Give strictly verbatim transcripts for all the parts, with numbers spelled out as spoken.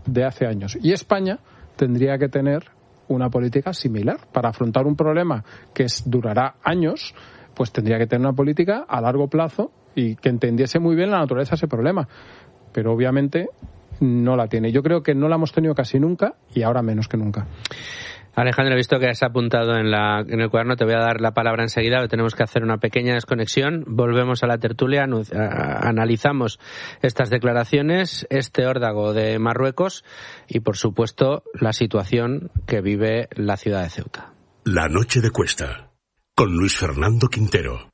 de hace años. Y España tendría que tener una política similar para afrontar un problema que es, durará años, pues tendría que tener una política a largo plazo y que entendiese muy bien la naturaleza de ese problema. Pero obviamente no la tiene. Yo creo que no la hemos tenido casi nunca y ahora menos que nunca. Alejandro, he visto que has apuntado en, la, en el cuaderno, te voy a dar la palabra enseguida, pero tenemos que hacer una pequeña desconexión. Volvemos a la tertulia, analizamos estas declaraciones, este órdago de Marruecos y, por supuesto, la situación que vive la ciudad de Ceuta. La noche de Cuesta, con Luis Fernando Quintero.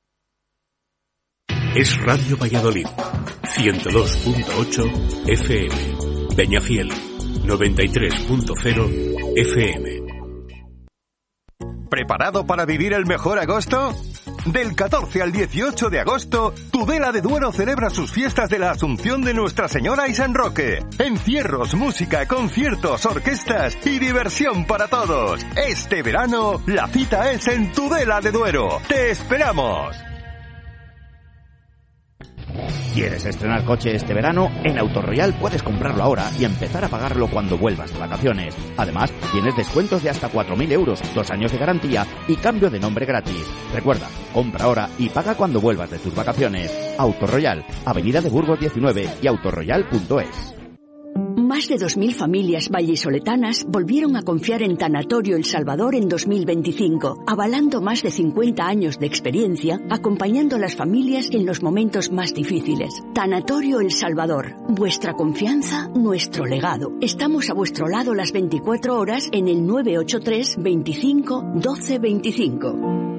Es Radio Valladolid, ciento dos punto ocho F M, Peñafiel, noventa y tres punto cero F M. ¿Preparado para vivir el mejor agosto? Del catorce al dieciocho de agosto, Tudela de Duero celebra sus fiestas de la Asunción de Nuestra Señora y San Roque. Encierros, música, conciertos, orquestas y diversión para todos. Este verano, la cita es en Tudela de Duero. ¡Te esperamos! ¿Quieres estrenar coche este verano? En Autoroyal puedes comprarlo ahora y empezar a pagarlo cuando vuelvas de vacaciones. Además, tienes descuentos de hasta cuatro mil euros, dos años de garantía y cambio de nombre gratis. Recuerda, compra ahora y paga cuando vuelvas de tus vacaciones. Autoroyal, Avenida de Burgos diecinueve y autoroyal punto es. Más de dos mil familias vallisoletanas volvieron a confiar en Tanatorio El Salvador en dos mil veinticinco, avalando más de cincuenta años de experiencia, acompañando a las familias en los momentos más difíciles. Tanatorio El Salvador, vuestra confianza, nuestro legado. Estamos a vuestro lado las veinticuatro horas en el nueve ocho tres, veinticinco, doce veinticinco.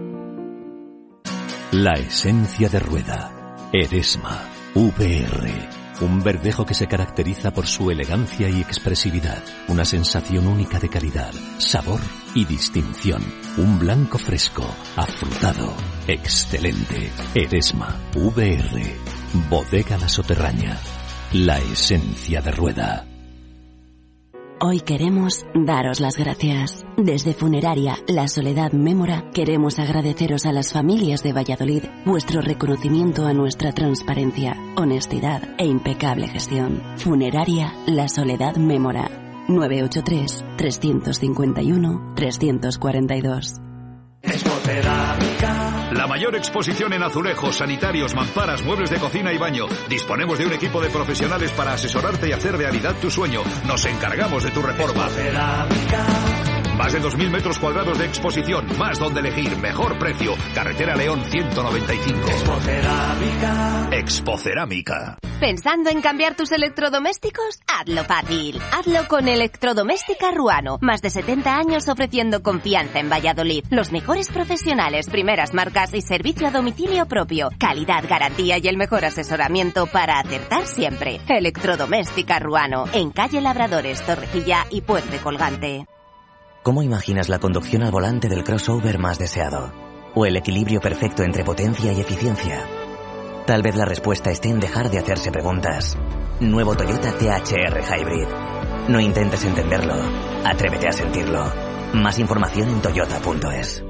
La esencia de rueda. Eresma, V R. Un verdejo que se caracteriza por su elegancia y expresividad. Una sensación única de calidad, sabor y distinción. Un blanco fresco, afrutado, excelente. Eresma, V R. Bodega La Soterraña. La esencia de rueda. Hoy queremos daros las gracias. Desde Funeraria La Soledad Mémora queremos agradeceros a las familias de Valladolid vuestro reconocimiento a nuestra transparencia, honestidad e impecable gestión. Funeraria La Soledad Mémora. nueve ocho tres, tres cinco uno, tres cuatro dos. Expocerámica. La mayor exposición en azulejos, sanitarios, mamparas, muebles de cocina y baño. Disponemos de un equipo de profesionales para asesorarte y hacer realidad tu sueño. Nos encargamos de tu reforma. Expocerámica. Más de dos mil metros cuadrados de exposición, más donde elegir, mejor precio. Carretera León ciento noventa y cinco. Expocerámica. Expocerámica. ¿Pensando en cambiar tus electrodomésticos? Hazlo fácil. Hazlo con Electrodoméstica Ruano. Más de setenta años ofreciendo confianza en Valladolid. Los mejores profesionales, primeras marcas y servicio a domicilio propio. Calidad, garantía y el mejor asesoramiento para acertar siempre. Electrodoméstica Ruano. En calle Labradores, Torrecilla y Puente Colgante. ¿Cómo imaginas la conducción al volante del crossover más deseado? ¿O el equilibrio perfecto entre potencia y eficiencia? Tal vez la respuesta esté en dejar de hacerse preguntas. Nuevo Toyota C H R Hybrid. No intentes entenderlo. Atrévete a sentirlo. Más información en toyota punto es.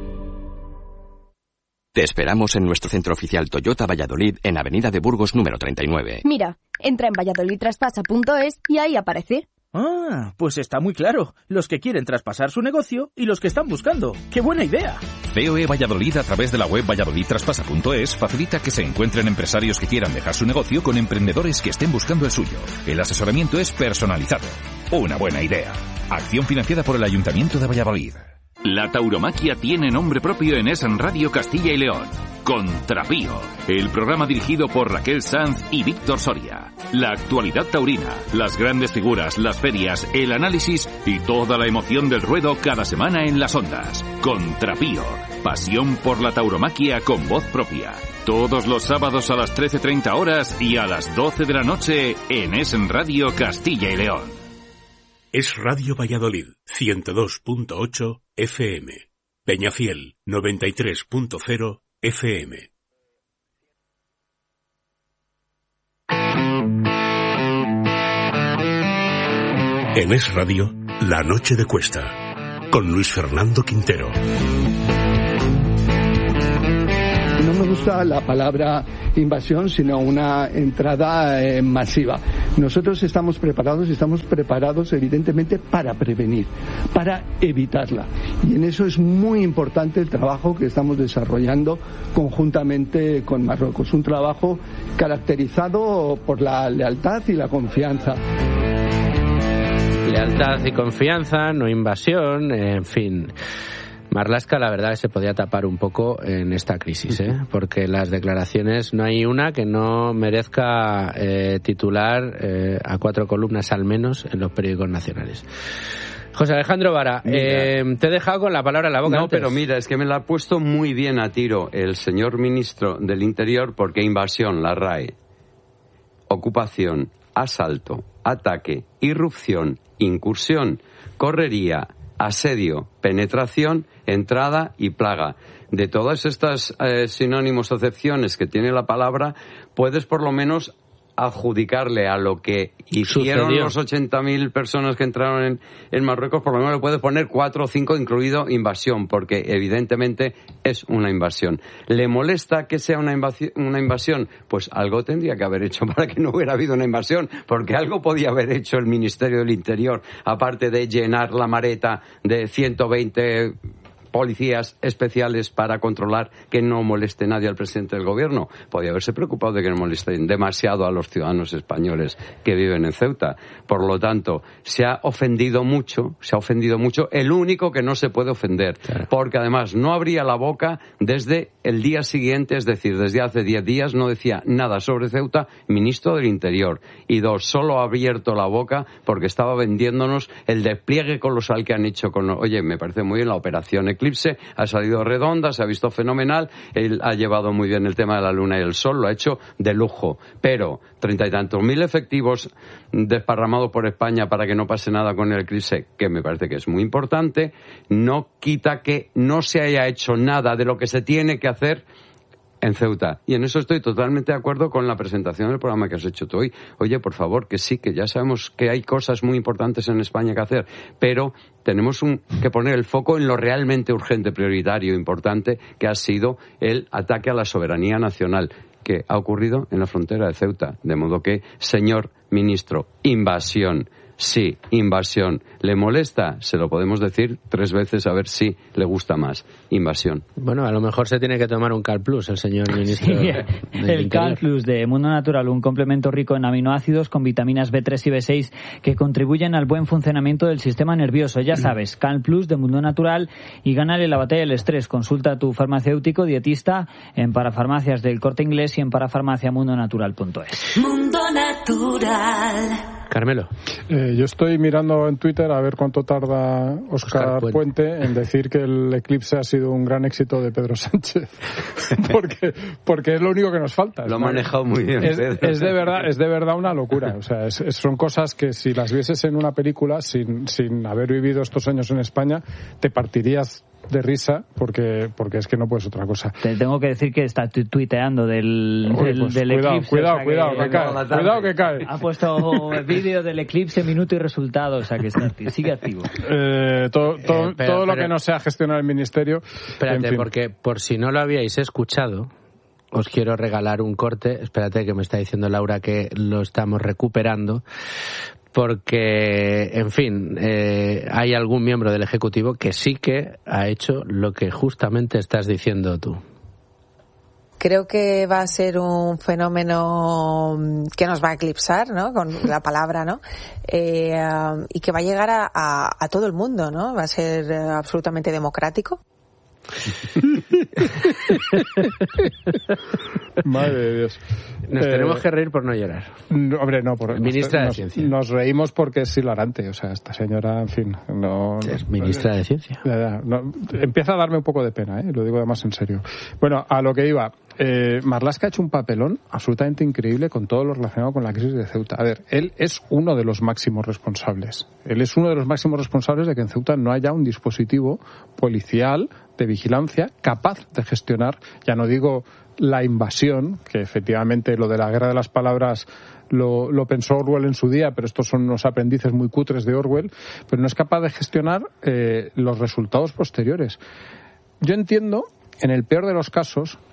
Te esperamos en nuestro centro oficial Toyota Valladolid en Avenida de Burgos número treinta y nueve. Mira, entra en valladolid traspasa punto es y ahí aparece. Ah, pues está muy claro. Los que quieren traspasar su negocio y los que están buscando. ¡Qué buena idea! C O E Valladolid, a través de la web valladolid traspasa punto es, facilita que se encuentren empresarios que quieran dejar su negocio con emprendedores que estén buscando el suyo. El asesoramiento es personalizado. Una buena idea. Acción financiada por el Ayuntamiento de Valladolid. La tauromaquia tiene nombre propio en Es Radio Castilla y León. Contrapío, el programa dirigido por Raquel Sanz y Víctor Soria. La actualidad taurina, las grandes figuras, las ferias, el análisis y toda la emoción del ruedo cada semana en las ondas. Contrapío, pasión por la tauromaquia con voz propia. Todos los sábados a las trece treinta horas y a las doce de la noche en Es Radio Castilla y León. Es Radio Valladolid, ciento dos punto ocho F M. Peñafiel, noventa y tres punto cero F M. En Es Radio, La Noche de Cuesta, con Luis Fernando Quintero. No me gusta la palabra invasión, sino una entrada eh, masiva. Nosotros estamos preparados, estamos preparados evidentemente para prevenir, para evitarla. Y en eso es muy importante el trabajo que estamos desarrollando conjuntamente con Marruecos. Un trabajo caracterizado por la lealtad y la confianza. Lealtad y confianza, no invasión, en fin. Marlaska, la verdad, se podía tapar un poco en esta crisis, ¿eh? Porque las declaraciones, no hay una que no merezca eh, titular eh, a cuatro columnas al menos en los periódicos nacionales. José Alejandro Vara, eh, te he dejado con la palabra en la boca. No, antes. pero mira, es que me la ha puesto muy bien a tiro el señor ministro del Interior, porque invasión, la R A E, ocupación, asalto, ataque, irrupción, incursión, correría, asedio, penetración, entrada y plaga. De todas estas eh, sinónimos o acepciones que tiene la palabra, puedes por lo menos adjudicarle a lo que hicieron Sucedió. los ochenta mil personas que entraron en, en Marruecos, por lo menos le puedes poner cuatro o cinco, incluido invasión, porque evidentemente es una invasión. ¿Le molesta que sea una invasión? Una invasión? Pues algo tendría que haber hecho para que no hubiera habido una invasión, porque algo podía haber hecho el Ministerio del Interior, aparte de llenar la maleta de ciento veinte policías especiales para controlar que no moleste nadie al presidente del gobierno. Podía haberse preocupado de que no molesten demasiado a los ciudadanos españoles que viven en Ceuta. Por lo tanto, se ha ofendido mucho, se ha ofendido mucho el único que no se puede ofender, claro. Porque además no abría la boca desde el día siguiente, es decir, desde hace diez días no decía nada sobre Ceuta, ministro del Interior. Y dos, solo ha abierto la boca porque estaba vendiéndonos el despliegue colosal que han hecho con, oye, me parece muy bien la operación Eclipse, ha salido redonda, se ha visto fenomenal, él ha llevado muy bien el tema de la luna y el sol, lo ha hecho de lujo, pero treinta y tantos mil efectivos desparramados por España para que no pase nada con el Eclipse, que me parece que es muy importante, no quita que no se haya hecho nada de lo que se tiene que hacer en Ceuta. Y en eso estoy totalmente de acuerdo con la presentación del programa que has hecho tú hoy. Oye, por favor, que sí, que ya sabemos que hay cosas muy importantes en España que hacer, pero tenemos un, que poner el foco en lo realmente urgente, prioritario, importante, que ha sido el ataque a la soberanía nacional, que ha ocurrido en la frontera de Ceuta. De modo que, señor ministro, invasión. Sí, invasión. ¿Le molesta? Se lo podemos decir tres veces a ver si le gusta más. Invasión. Bueno, a lo mejor se tiene que tomar un Cal Plus el señor ministro. Sí, el Cal Plus de Mundo Natural, un complemento rico en aminoácidos con vitaminas B tres y B seis que contribuyen al buen funcionamiento del sistema nervioso. Ya sabes, Cal Plus de Mundo Natural, y gánale la batalla del estrés. Consulta a tu farmacéutico dietista en parafarmacias del Corte Inglés y en parafarmacia mundo natural punto es. Mundo Natural. Carmelo. Eh, yo estoy mirando en Twitter a ver cuánto tarda Óscar Puente. Puente en decir que el eclipse ha sido un gran éxito de Pedro Sánchez. porque porque es lo único que nos falta. Lo ha manejado muy bien. Es, es de verdad es de verdad una locura. O sea, es, es, son cosas que si las vieses en una película, sin, sin haber vivido estos años en España, te partirías de risa porque porque es que no puedes otra cosa. Te tengo que decir que está tu tuiteando del, Uy, del, pues, del cuidado, eclipse. Cuidado, o sea cuidado, que, que cae. Cuidado que cae. Ha puesto vídeo del eclipse, minuto y resultado, o sea que está, sigue activo. Eh, todo todo, eh, pero, todo lo pero, que no sea gestionar el ministerio. Espérate, en fin. Porque por si no lo habíais escuchado, os quiero regalar un corte. Espérate, que me está diciendo Laura que lo estamos recuperando. Porque, en fin, eh, hay algún miembro del Ejecutivo que sí que ha hecho lo que justamente estás diciendo tú. Creo que va a ser un fenómeno que nos va a eclipsar, ¿no? Con la palabra, ¿no? Eh, y que va a llegar a, a, a todo el mundo, ¿no? Va a ser absolutamente democrático. Madre de Dios. Nos eh, tenemos que reír por no llorar. No, hombre, no, por Ministra nos, de Ciencia. Nos reímos porque es hilarante. O sea, esta señora, en fin, no. Es no, ministra no, de Ciencia. Ya, ya, no, empieza a darme un poco de pena, ¿eh? Lo digo además en serio. Bueno, a lo que iba. Eh, Marlaska ha hecho un papelón absolutamente increíble con todo lo relacionado con la crisis de Ceuta. A ver, él es uno de los máximos responsables. Él es uno de los máximos responsables de que en Ceuta no haya un dispositivo policial de vigilancia capaz de gestionar, ya no digo la invasión, que efectivamente lo de la guerra de las palabras lo, lo pensó Orwell en su día, pero estos son unos aprendices muy cutres de Orwell, pero no es capaz de gestionar eh, los resultados posteriores. Yo entiendo, en el peor de los casos,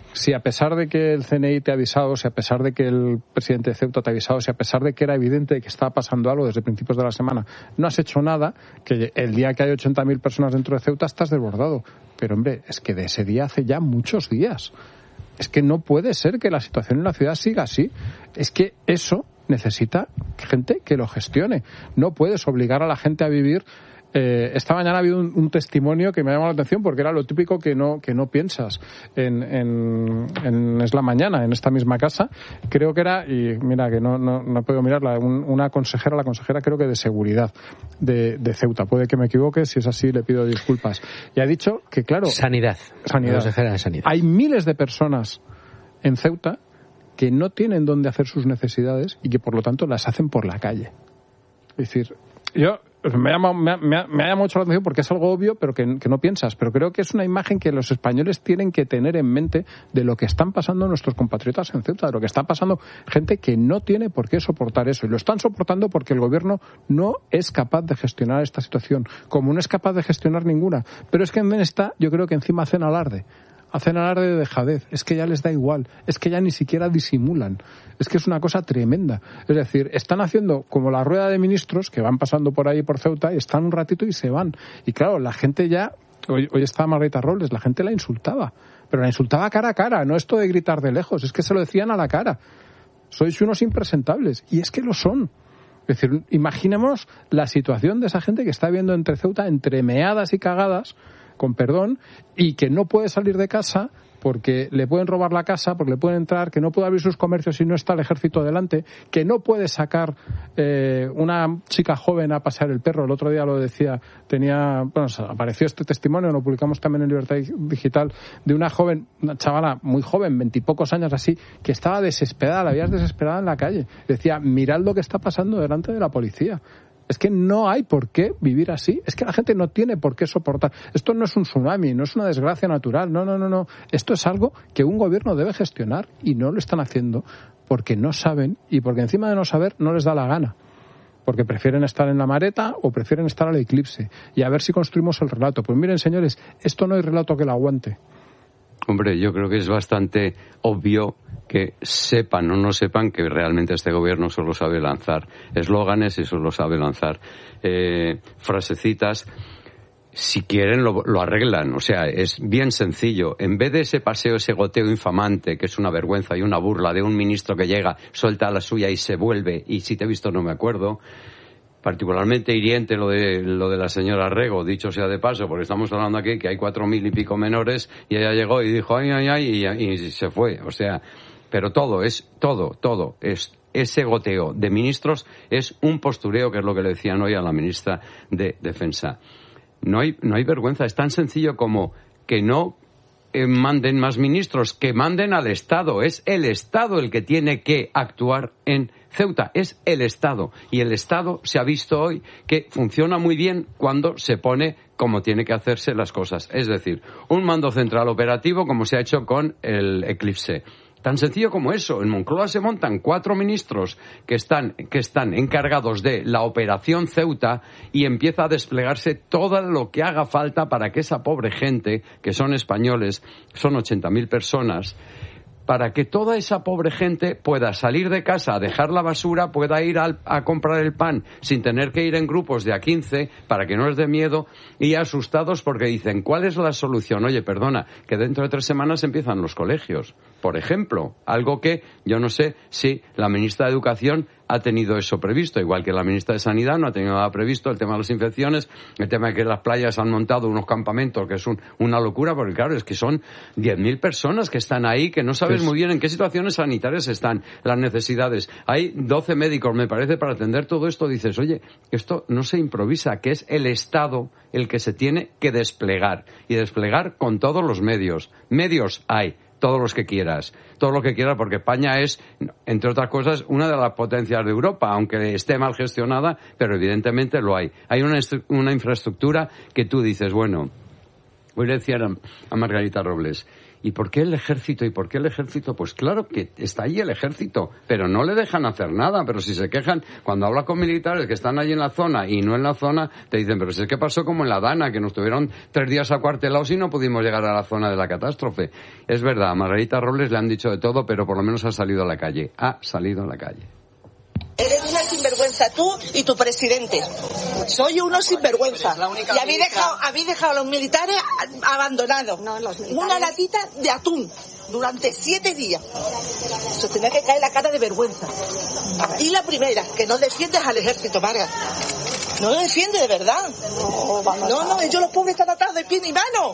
si a pesar de que el C N I te ha avisado, si a pesar de que el presidente de Ceuta te ha avisado, si a pesar de que era evidente que estaba pasando algo desde principios de la semana, no has hecho nada, que el día que hay ochenta mil personas dentro de Ceuta estás desbordado. Pero, hombre, es que de ese día hace ya muchos días. Es que no puede ser que la situación en la ciudad siga así. Es que eso necesita gente que lo gestione. No puedes obligar a la gente a vivir. Eh, esta mañana ha habido un, un testimonio que me ha llamado la atención porque era lo típico que no que no piensas en, en, en Es la Mañana, en esta misma casa. Creo que era, y mira que no no, no puedo mirarla, un, una consejera, la consejera creo que de seguridad de, de Ceuta. Puede que me equivoque, si es así le pido disculpas. Y ha dicho que, claro... Sanidad. Sanidad. Consejera de Sanidad. Hay miles de personas en Ceuta que no tienen dónde hacer sus necesidades y que, por lo tanto, las hacen por la calle. Es decir, yo... Me ha, llamado, me, ha, me, ha, me ha llamado mucho la atención porque es algo obvio, pero que, que no piensas. Pero creo que es una imagen que los españoles tienen que tener en mente de lo que están pasando nuestros compatriotas en Ceuta, de lo que está pasando gente que no tiene por qué soportar eso. Y lo están soportando porque el gobierno no es capaz de gestionar esta situación, como no es capaz de gestionar ninguna. Pero es que en esta, yo creo que encima hacen alarde. Hacen alarde de dejadez, es que ya les da igual, es que ya ni siquiera disimulan, es que es una cosa tremenda. Es decir, están haciendo como la rueda de ministros que van pasando por ahí por Ceuta y están un ratito y se van. Y claro, la gente ya, hoy, hoy estaba Margarita Robles, la gente la insultaba, pero la insultaba cara a cara, no esto de gritar de lejos, es que se lo decían a la cara. Sois unos impresentables, y es que lo son. Es decir, imaginemos la situación de esa gente que está viendo entre Ceuta, entre meadas y cagadas, con perdón, y que no puede salir de casa porque le pueden robar la casa, porque le pueden entrar, que no puede abrir sus comercios si no está el ejército delante, que no puede sacar eh, una chica joven a pasear el perro. El otro día lo decía, tenía, bueno, apareció este testimonio, lo publicamos también en Libertad Digital, de una joven, una chavala muy joven, veintipocos años así, que estaba desesperada, la veías desesperada en la calle. Decía, mirad lo que está pasando delante de la policía. Es que no hay por qué vivir así. Es que la gente no tiene por qué soportar. Esto no es un tsunami, no es una desgracia natural. No, no, no, no. Esto es algo que un gobierno debe gestionar y no lo están haciendo porque no saben y porque encima de no saber no les da la gana. Porque prefieren estar en la mareta o prefieren estar al eclipse. Y a ver si construimos el relato. Pues miren, señores, esto no hay relato que lo aguante. Hombre, yo creo que es bastante obvio que sepan o no sepan que realmente este gobierno solo sabe lanzar eslóganes y solo sabe lanzar eh, frasecitas. Si quieren lo, lo arreglan, o sea, es bien sencillo. En vez de ese paseo, ese goteo infamante, que es una vergüenza y una burla de un ministro que llega, suelta la suya y se vuelve, y si te he visto no me acuerdo. Particularmente hiriente lo de lo de la señora Rego, dicho sea de paso, porque estamos hablando aquí que hay cuatro mil y pico menores y ella llegó y dijo ay, ay, ay, y, y se fue. O sea, pero todo, es todo, todo, es ese goteo de ministros es un postureo, que es lo que le decían hoy a la ministra de Defensa. No hay, no hay vergüenza, es tan sencillo como que no eh, manden más ministros, que manden al Estado. Es el Estado el que tiene que actuar en Ceuta, es el Estado. Y el Estado se ha visto hoy que funciona muy bien cuando se pone como tiene que hacerse las cosas. Es decir, un mando central operativo como se ha hecho con el Eclipse. Tan sencillo como eso. En Moncloa se montan cuatro ministros que están, que están encargados de la operación Ceuta y empieza a desplegarse todo lo que haga falta para que esa pobre gente, que son españoles, son ochenta mil personas, para que toda esa pobre gente pueda salir de casa a dejar la basura, pueda ir al, a comprar el pan sin tener que ir en grupos de a quince, para que no les dé miedo, y asustados porque dicen, ¿cuál es la solución? Oye, perdona, que dentro de tres semanas empiezan los colegios, por ejemplo, algo que yo no sé si la ministra de Educación ha tenido eso previsto, igual que la ministra de Sanidad no ha tenido nada previsto, el tema de las infecciones, el tema de que las playas han montado unos campamentos, que es un, una locura, porque claro, es que son diez mil personas que están ahí, que no sabes pues... muy bien en qué situaciones sanitarias están, las necesidades. Hay doce médicos, me parece, para atender todo esto. Dices, oye, esto no se improvisa, que es el Estado el que se tiene que desplegar, y desplegar con todos los medios. Medios hay, todos los que quieras, todo lo que quieras, porque España es, entre otras cosas, una de las potencias de Europa, aunque esté mal gestionada, pero evidentemente lo hay. Hay una, una infraestructura que tú dices, bueno, voy a decir a, a Margarita Robles, ¿y por qué el ejército? ¿Y por qué el ejército? Pues claro que está ahí el ejército, pero no le dejan hacer nada. Pero si se quejan, cuando hablas con militares que están allí en la zona y no en la zona, te dicen, pero si es que pasó como en la Dana, que nos tuvieron tres días acuartelados y no pudimos llegar a la zona de la catástrofe. Es verdad, a Margarita Robles le han dicho de todo, pero por lo menos ha salido a la calle. Ha salido a la calle. Eres una sinvergüenza tú y tu presidente. Soy uno sinvergüenza. Y habéis dejado, habéis dejado a los militares abandonados. No, los militares... Una latita de atún durante siete días. Se tenía que caer la cara de vergüenza. Y la primera, que no defiendes al ejército, Vargas. No lo defiende de verdad. No, no, ellos los pobres están atados de pie y mano.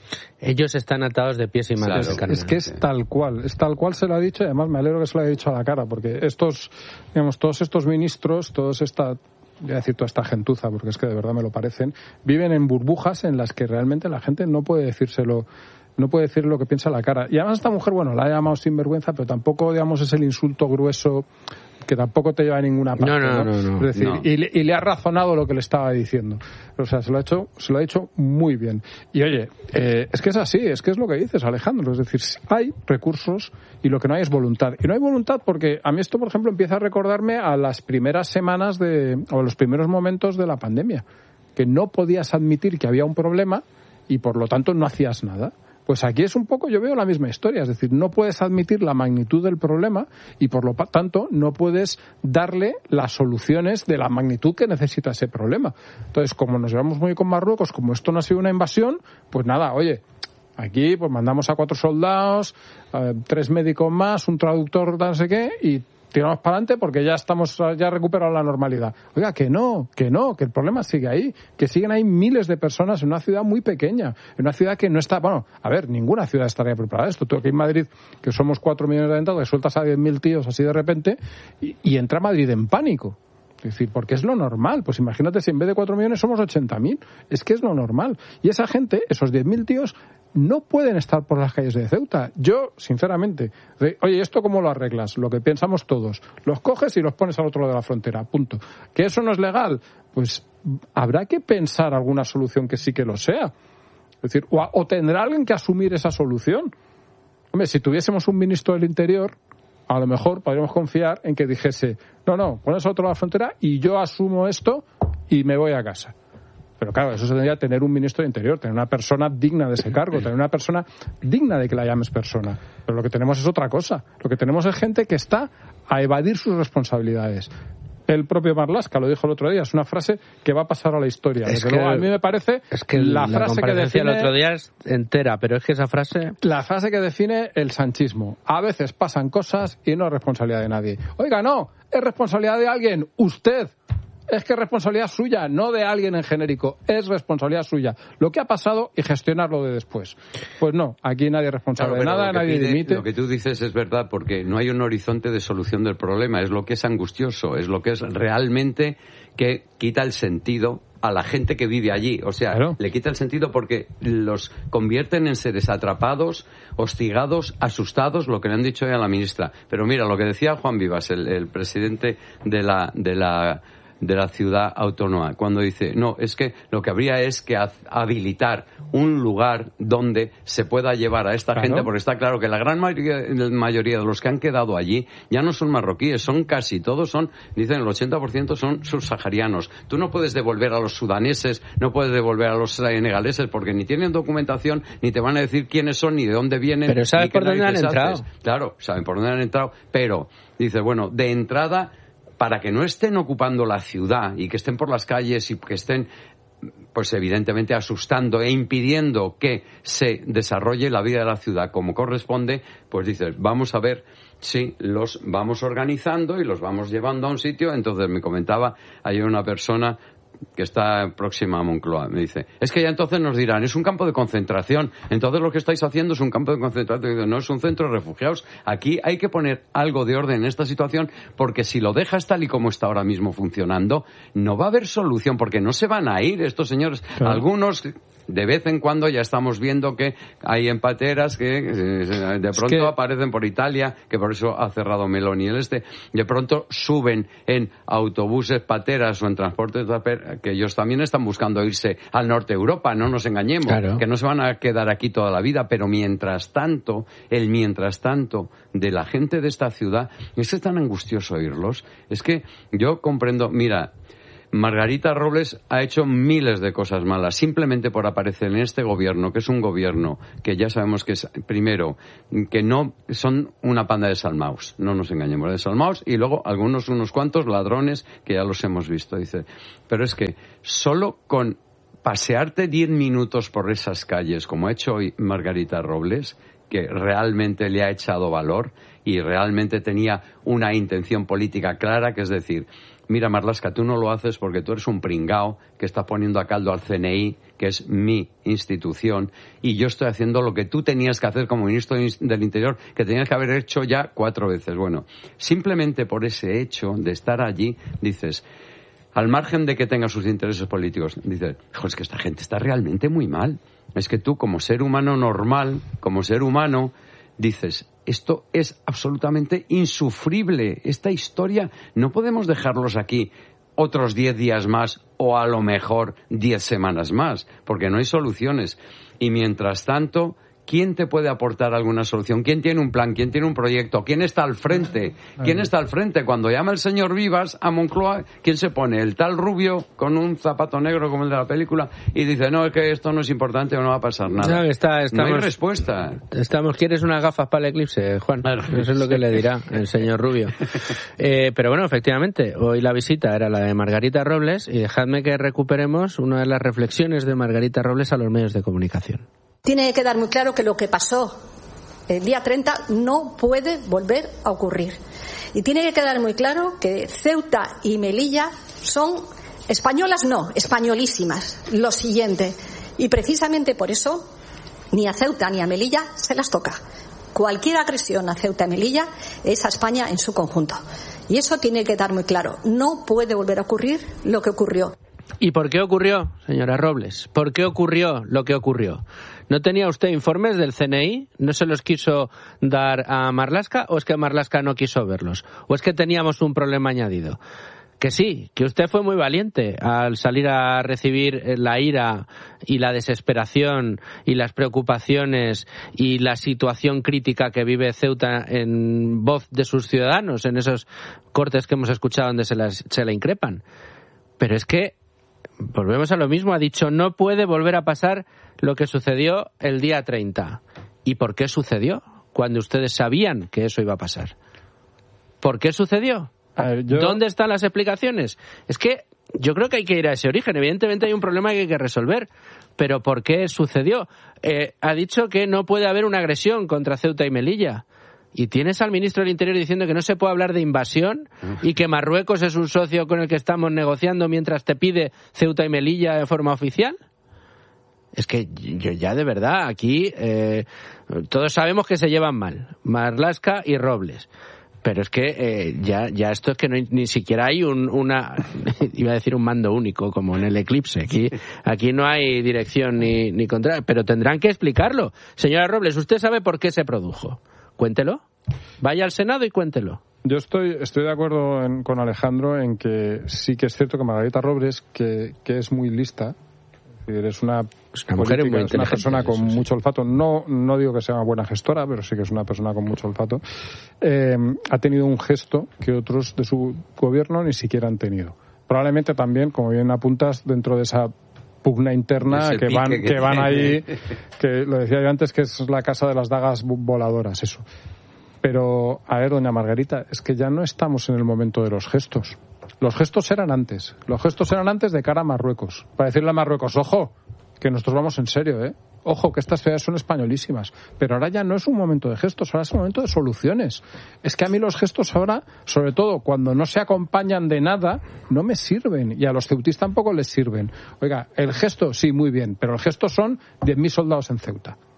Ellos están atados de pies y manos. Claro, es que es tal cual, es tal cual se lo ha dicho, y además me alegro que se lo haya dicho a la cara, porque estos, digamos, todos estos ministros, todos esta, voy a decir toda esta gentuza, porque es que de verdad me lo parecen, viven en burbujas en las que realmente la gente no puede decírselo, no puede decir lo que piensa a la cara. Y además esta mujer, bueno, la ha llamado sinvergüenza, pero tampoco, digamos, es el insulto grueso que tampoco te lleva a ninguna parte. No, no, no. no, es decir, no. Y, le, y le ha razonado lo que le estaba diciendo. O sea, se lo ha hecho, se lo ha hecho muy bien. Y oye, eh, es que es así, es que es lo que dices, Alejandro. Es decir, hay recursos y lo que no hay es voluntad. Y no hay voluntad porque a mí esto, por ejemplo, empieza a recordarme a las primeras semanas de, o a los primeros momentos de la pandemia, que no podías admitir que había un problema y por lo tanto no hacías nada. Pues aquí es un poco, yo veo la misma historia, es decir, no puedes admitir la magnitud del problema y por lo tanto no puedes darle las soluciones de la magnitud que necesita ese problema. Entonces, como nos llevamos muy con Marruecos, como esto no ha sido una invasión, pues nada, oye, aquí pues mandamos a cuatro soldados, eh, tres médicos más, un traductor, no sé qué, y tiramos para adelante porque ya estamos, ya recuperado la normalidad. Oiga, que no, que no, que el problema sigue ahí, que siguen ahí miles de personas en una ciudad muy pequeña, en una ciudad que no está, bueno, a ver, ninguna ciudad estaría preparada a esto. Tú aquí en Madrid, que somos cuatro millones de habitantes, que sueltas a diez mil tíos así de repente y, y entra Madrid en pánico. Es decir, porque es lo normal. Pues imagínate si en vez de cuatro millones somos ochenta mil. Es que es lo normal. Y esa gente, esos diez mil tíos, no pueden estar por las calles de Ceuta. Yo, sinceramente, oye, ¿esto cómo lo arreglas? Lo que pensamos todos. Los coges y los pones al otro lado de la frontera. Punto. ¿Que eso no es legal? Pues habrá que pensar alguna solución que sí que lo sea. Es decir, o, o tendrá alguien que asumir esa solución. Hombre, si tuviésemos un ministro del Interior, a lo mejor podríamos confiar en que dijese, no, no, pones a otro lado de la frontera y yo asumo esto y me voy a casa. Pero claro, eso se tendría que tener un ministro de Interior, tener una persona digna de ese cargo, tener una persona digna de que la llames persona. Pero lo que tenemos es otra cosa. Lo que tenemos es gente que está a evadir sus responsabilidades. El propio Marlaska lo dijo el otro día, es una frase que va a pasar a la historia. Es Desde que, luego, a mí me parece es que la, la frase que define el otro día es entera, pero es que esa frase... La frase que define el sanchismo. A veces pasan cosas y no es responsabilidad de nadie. Oiga, no, es responsabilidad de alguien, usted. Es que es responsabilidad suya, no de alguien en genérico. Es responsabilidad suya. Lo que ha pasado y gestionarlo de después. Pues no, aquí nadie es responsable claro, de nada, nadie pide, dimite. Lo que tú dices es verdad, porque no hay un horizonte de solución del problema. Es lo que es angustioso, es lo que es realmente que quita el sentido a la gente que vive allí. O sea, claro. Le quita el sentido porque los convierten en seres atrapados, hostigados, asustados, lo que le han dicho hoy a la ministra. Pero mira, lo que decía Juan Vivas, el, el presidente de la... De la de la ciudad autónoma, cuando dice, no, es que lo que habría es que habilitar un lugar donde se pueda llevar a esta claro. gente, porque está claro que la gran mayoría, mayoría de los que han quedado allí ya no son marroquíes, son casi todos, son, dicen el ochenta por ciento son subsaharianos. Tú no puedes devolver a los sudaneses, no puedes devolver a los senegaleses, porque ni tienen documentación, ni te van a decir quiénes son, ni de dónde vienen. Pero ¿sabes por dónde han entrado? Haces. Claro, saben por dónde han entrado, pero, dice, bueno, de entrada... para que no estén ocupando la ciudad y que estén por las calles y que estén, pues evidentemente, asustando e impidiendo que se desarrolle la vida de la ciudad como corresponde, pues dices, vamos a ver si los vamos organizando y los vamos llevando a un sitio. Entonces me comentaba ayer una persona que está próxima a Moncloa, me dice, es que ya entonces nos dirán, es un campo de concentración, entonces lo que estáis haciendo es un campo de concentración. Digo, no es un centro de refugiados, aquí hay que poner algo de orden en esta situación, porque si lo dejas tal y como está ahora mismo funcionando, no va a haber solución, porque no se van a ir estos señores, claro. Algunos de vez en cuando ya estamos viendo que hay empateras que de pronto es que... aparecen por Italia, que por eso ha cerrado Meloni el este, de pronto suben en autobuses pateras o en transportes que ellos también están buscando irse al norte de Europa, no nos engañemos, claro. que no se van a quedar aquí toda la vida, pero mientras tanto, el mientras tanto de la gente de esta ciudad, es tan angustioso oírlos, es que yo comprendo, mira, Margarita Robles ha hecho miles de cosas malas simplemente por aparecer en este gobierno, que es un gobierno que ya sabemos que es, primero, que no son una panda de salmaos, no nos engañemos, de salmaos, y luego algunos, unos cuantos ladrones que ya los hemos visto, dice. Pero es que solo con pasearte diez minutos por esas calles, como ha hecho hoy Margarita Robles, que realmente le ha echado valor y realmente tenía una intención política clara, que es decir, mira, Marlaska, tú no lo haces porque tú eres un pringao que está poniendo a caldo al C N I, que es mi institución, y yo estoy haciendo lo que tú tenías que hacer como ministro del Interior, que tenías que haber hecho ya cuatro veces. Bueno, simplemente por ese hecho de estar allí, dices, al margen de que tenga sus intereses políticos, dices, hijo, es que esta gente está realmente muy mal. Es que tú, como ser humano normal, como ser humano, dices, esto es absolutamente insufrible. Esta historia no podemos dejarlos aquí otros diez días más o a lo mejor diez semanas más, porque no hay soluciones. Y mientras tanto, ¿quién te puede aportar alguna solución? ¿Quién tiene un plan? ¿Quién tiene un proyecto? ¿Quién está al frente? ¿Quién está al frente? Cuando llama el señor Vivas a Moncloa, ¿quién se pone? El tal rubio con un zapato negro como el de la película y dice, no, es que esto no es importante o no va a pasar nada. No, está, estamos, no hay respuesta. Estamos, ¿quieres unas gafas para el eclipse, Juan? Eso es lo que le dirá el señor Rubio. Eh, pero bueno, efectivamente, hoy la visita era la de Margarita Robles y dejadme que recuperemos una de las reflexiones de Margarita Robles a los medios de comunicación. Tiene que quedar muy claro que lo que pasó el día treinta no puede volver a ocurrir. Y tiene que quedar muy claro que Ceuta y Melilla son españolas, no, españolísimas. Lo siguiente. Y precisamente por eso ni a Ceuta ni a Melilla se las toca. Cualquier agresión a Ceuta y Melilla es a España en su conjunto. Y eso tiene que quedar muy claro. No puede volver a ocurrir lo que ocurrió. ¿Y por qué ocurrió, señora Robles? ¿Por qué ocurrió lo que ocurrió? ¿No tenía usted informes del C N I? ¿No se los quiso dar a Marlaska? ¿O es que Marlaska no quiso verlos? ¿O es que teníamos un problema añadido? Que sí, que usted fue muy valiente al salir a recibir la ira y la desesperación y las preocupaciones y la situación crítica que vive Ceuta en voz de sus ciudadanos, en esos cortes que hemos escuchado donde se, las, se la increpan. Pero es que volvemos a lo mismo, ha dicho no puede volver a pasar lo que sucedió el día treinta. ¿Y por qué sucedió? Cuando ustedes sabían que eso iba a pasar. ¿Por qué sucedió? A ver, yo... ¿Dónde están las explicaciones? Es que yo creo que hay que ir a ese origen. Evidentemente hay un problema que hay que resolver. ¿Pero por qué sucedió? Eh, ha dicho que no puede haber una agresión contra Ceuta y Melilla. Y tienes al ministro del Interior diciendo que no se puede hablar de invasión y que Marruecos es un socio con el que estamos negociando mientras te pide Ceuta y Melilla de forma oficial. Es que yo ya de verdad aquí eh, todos sabemos que se llevan mal, Marlaska y Robles. Pero es que eh, ya ya esto es que no hay, ni siquiera hay un, una iba a decir un mando único como en el eclipse. Aquí aquí no hay dirección ni ni contra, pero tendrán que explicarlo. Señora Robles, ¿usted sabe por qué se produjo? Cuéntelo. Vaya al Senado y cuéntelo. Yo estoy estoy de acuerdo en, con Alejandro en que sí que es cierto que Margarita Robles, que, que es muy lista, es una, es una mujer muy es una persona con eso, mucho olfato. No no digo que sea una buena gestora, pero sí que es una persona con mucho olfato. Eh, ha tenido un gesto que otros de su gobierno ni siquiera han tenido. Probablemente también, como bien apuntas, dentro de esa pugna interna que van que, que van ahí, que lo decía yo antes, que es la casa de las dagas voladoras, eso. Pero, a ver, doña Margarita, es que ya no estamos en el momento de los gestos. Los gestos eran antes. Los gestos eran antes de cara a Marruecos. Para decirle a Marruecos, ojo, que nosotros vamos en serio, ¿eh? Ojo, que estas ciudades son españolísimas. Pero ahora ya no es un momento de gestos, ahora es un momento de soluciones. Es que a mí los gestos ahora, sobre todo cuando no se acompañan de nada, no me sirven. Y a los ceutíes tampoco les sirven. Oiga, el gesto, sí, muy bien, pero el gesto son diez mil soldados en Ceuta.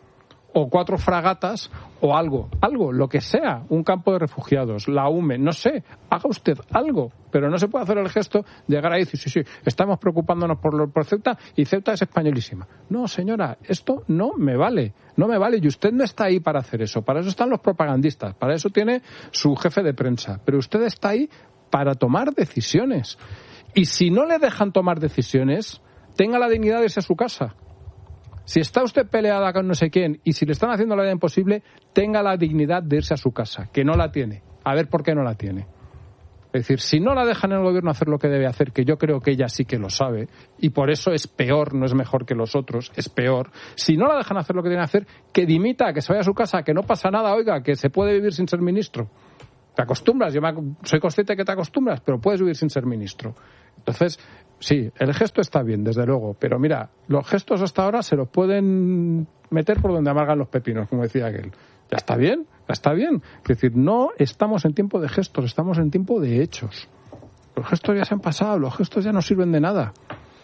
o cuatro fragatas o algo, algo, lo que sea, un campo de refugiados, la U M E, no sé, haga usted algo, pero no se puede hacer el gesto de llegar ahí y decir, sí, sí, estamos preocupándonos por, lo, por Ceuta y Ceuta es españolísima. No, señora, esto no me vale, no me vale y usted no está ahí para hacer eso, para eso están los propagandistas, para eso tiene su jefe de prensa, pero usted está ahí para tomar decisiones. Y si no le dejan tomar decisiones, tenga la dignidad de irse a su casa. Si está usted peleada con no sé quién y si le están haciendo la vida imposible, tenga la dignidad de irse a su casa, que no la tiene. A ver por qué no la tiene. Es decir, si no la dejan en el gobierno hacer lo que debe hacer, que yo creo que ella sí que lo sabe, y por eso es peor, no es mejor que los otros, es peor. Si no la dejan hacer lo que tiene que hacer, que dimita, que se vaya a su casa, que no pasa nada, oiga, que se puede vivir sin ser ministro. Te acostumbras, yo me, soy consciente que te acostumbras, pero puedes vivir sin ser ministro. Entonces, sí, el gesto está bien, desde luego, pero mira, los gestos hasta ahora se los pueden meter por donde amargan los pepinos, como decía aquel. Ya está bien, ya está bien. Es decir, no estamos en tiempo de gestos, estamos en tiempo de hechos. Los gestos ya se han pasado, los gestos ya no sirven de nada.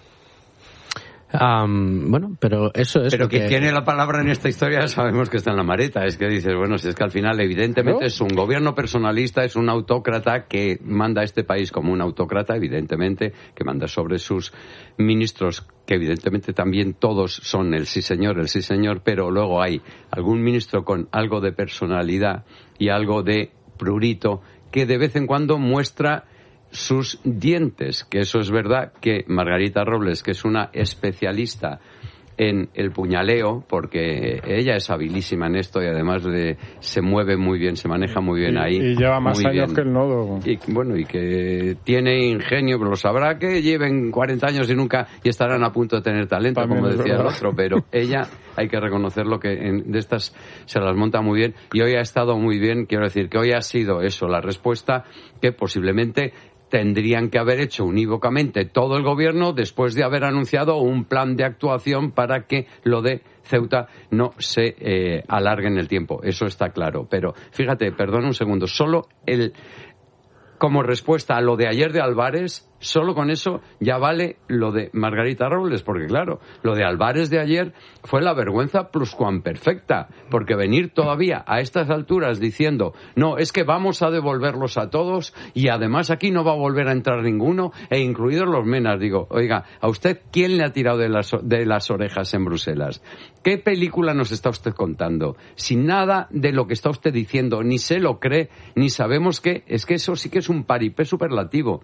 Um, bueno, pero eso es. Pero que, que tiene la palabra en esta historia sabemos que está en la maleta. Es que dices, bueno, si es que al final evidentemente ¿no? es un gobierno personalista, es un autócrata que manda a este país como un autócrata, evidentemente, que manda sobre sus ministros, que evidentemente también todos son el sí señor, el sí señor, pero luego hay algún ministro con algo de personalidad y algo de prurito que de vez en cuando muestra sus dientes, que eso es verdad que Margarita Robles, que es una especialista en el puñaleo, porque ella es habilísima en esto y además de, se mueve muy bien, se maneja muy bien y, ahí. Y lleva más años bien. que el nodo. Y bueno, y que tiene ingenio, pero lo sabrá que lleven cuarenta años y nunca, y estarán a punto de tener talento, también como decía el otro, pero ella, hay que reconocerlo que en, de estas se las monta muy bien y hoy ha estado muy bien, quiero decir que hoy ha sido eso, la respuesta que posiblemente tendrían que haber hecho unívocamente todo el gobierno después de haber anunciado un plan de actuación para que lo de Ceuta no se eh, alargue en el tiempo. Eso está claro. Pero fíjate, perdona un segundo, solo el como respuesta a lo de ayer de Álvarez, solo con eso ya vale lo de Margarita Robles, porque claro, lo de Álvarez de ayer fue la vergüenza pluscuamperfecta, porque venir todavía a estas alturas diciendo, no, es que vamos a devolverlos a todos y además aquí no va a volver a entrar ninguno, e incluidos los menas, digo, oiga, ¿a usted quién le ha tirado de las, de las orejas en Bruselas? ¿Qué película nos está usted contando? Si nada de lo que está usted diciendo ni se lo cree, ni sabemos qué, es que eso sí que es un paripé superlativo.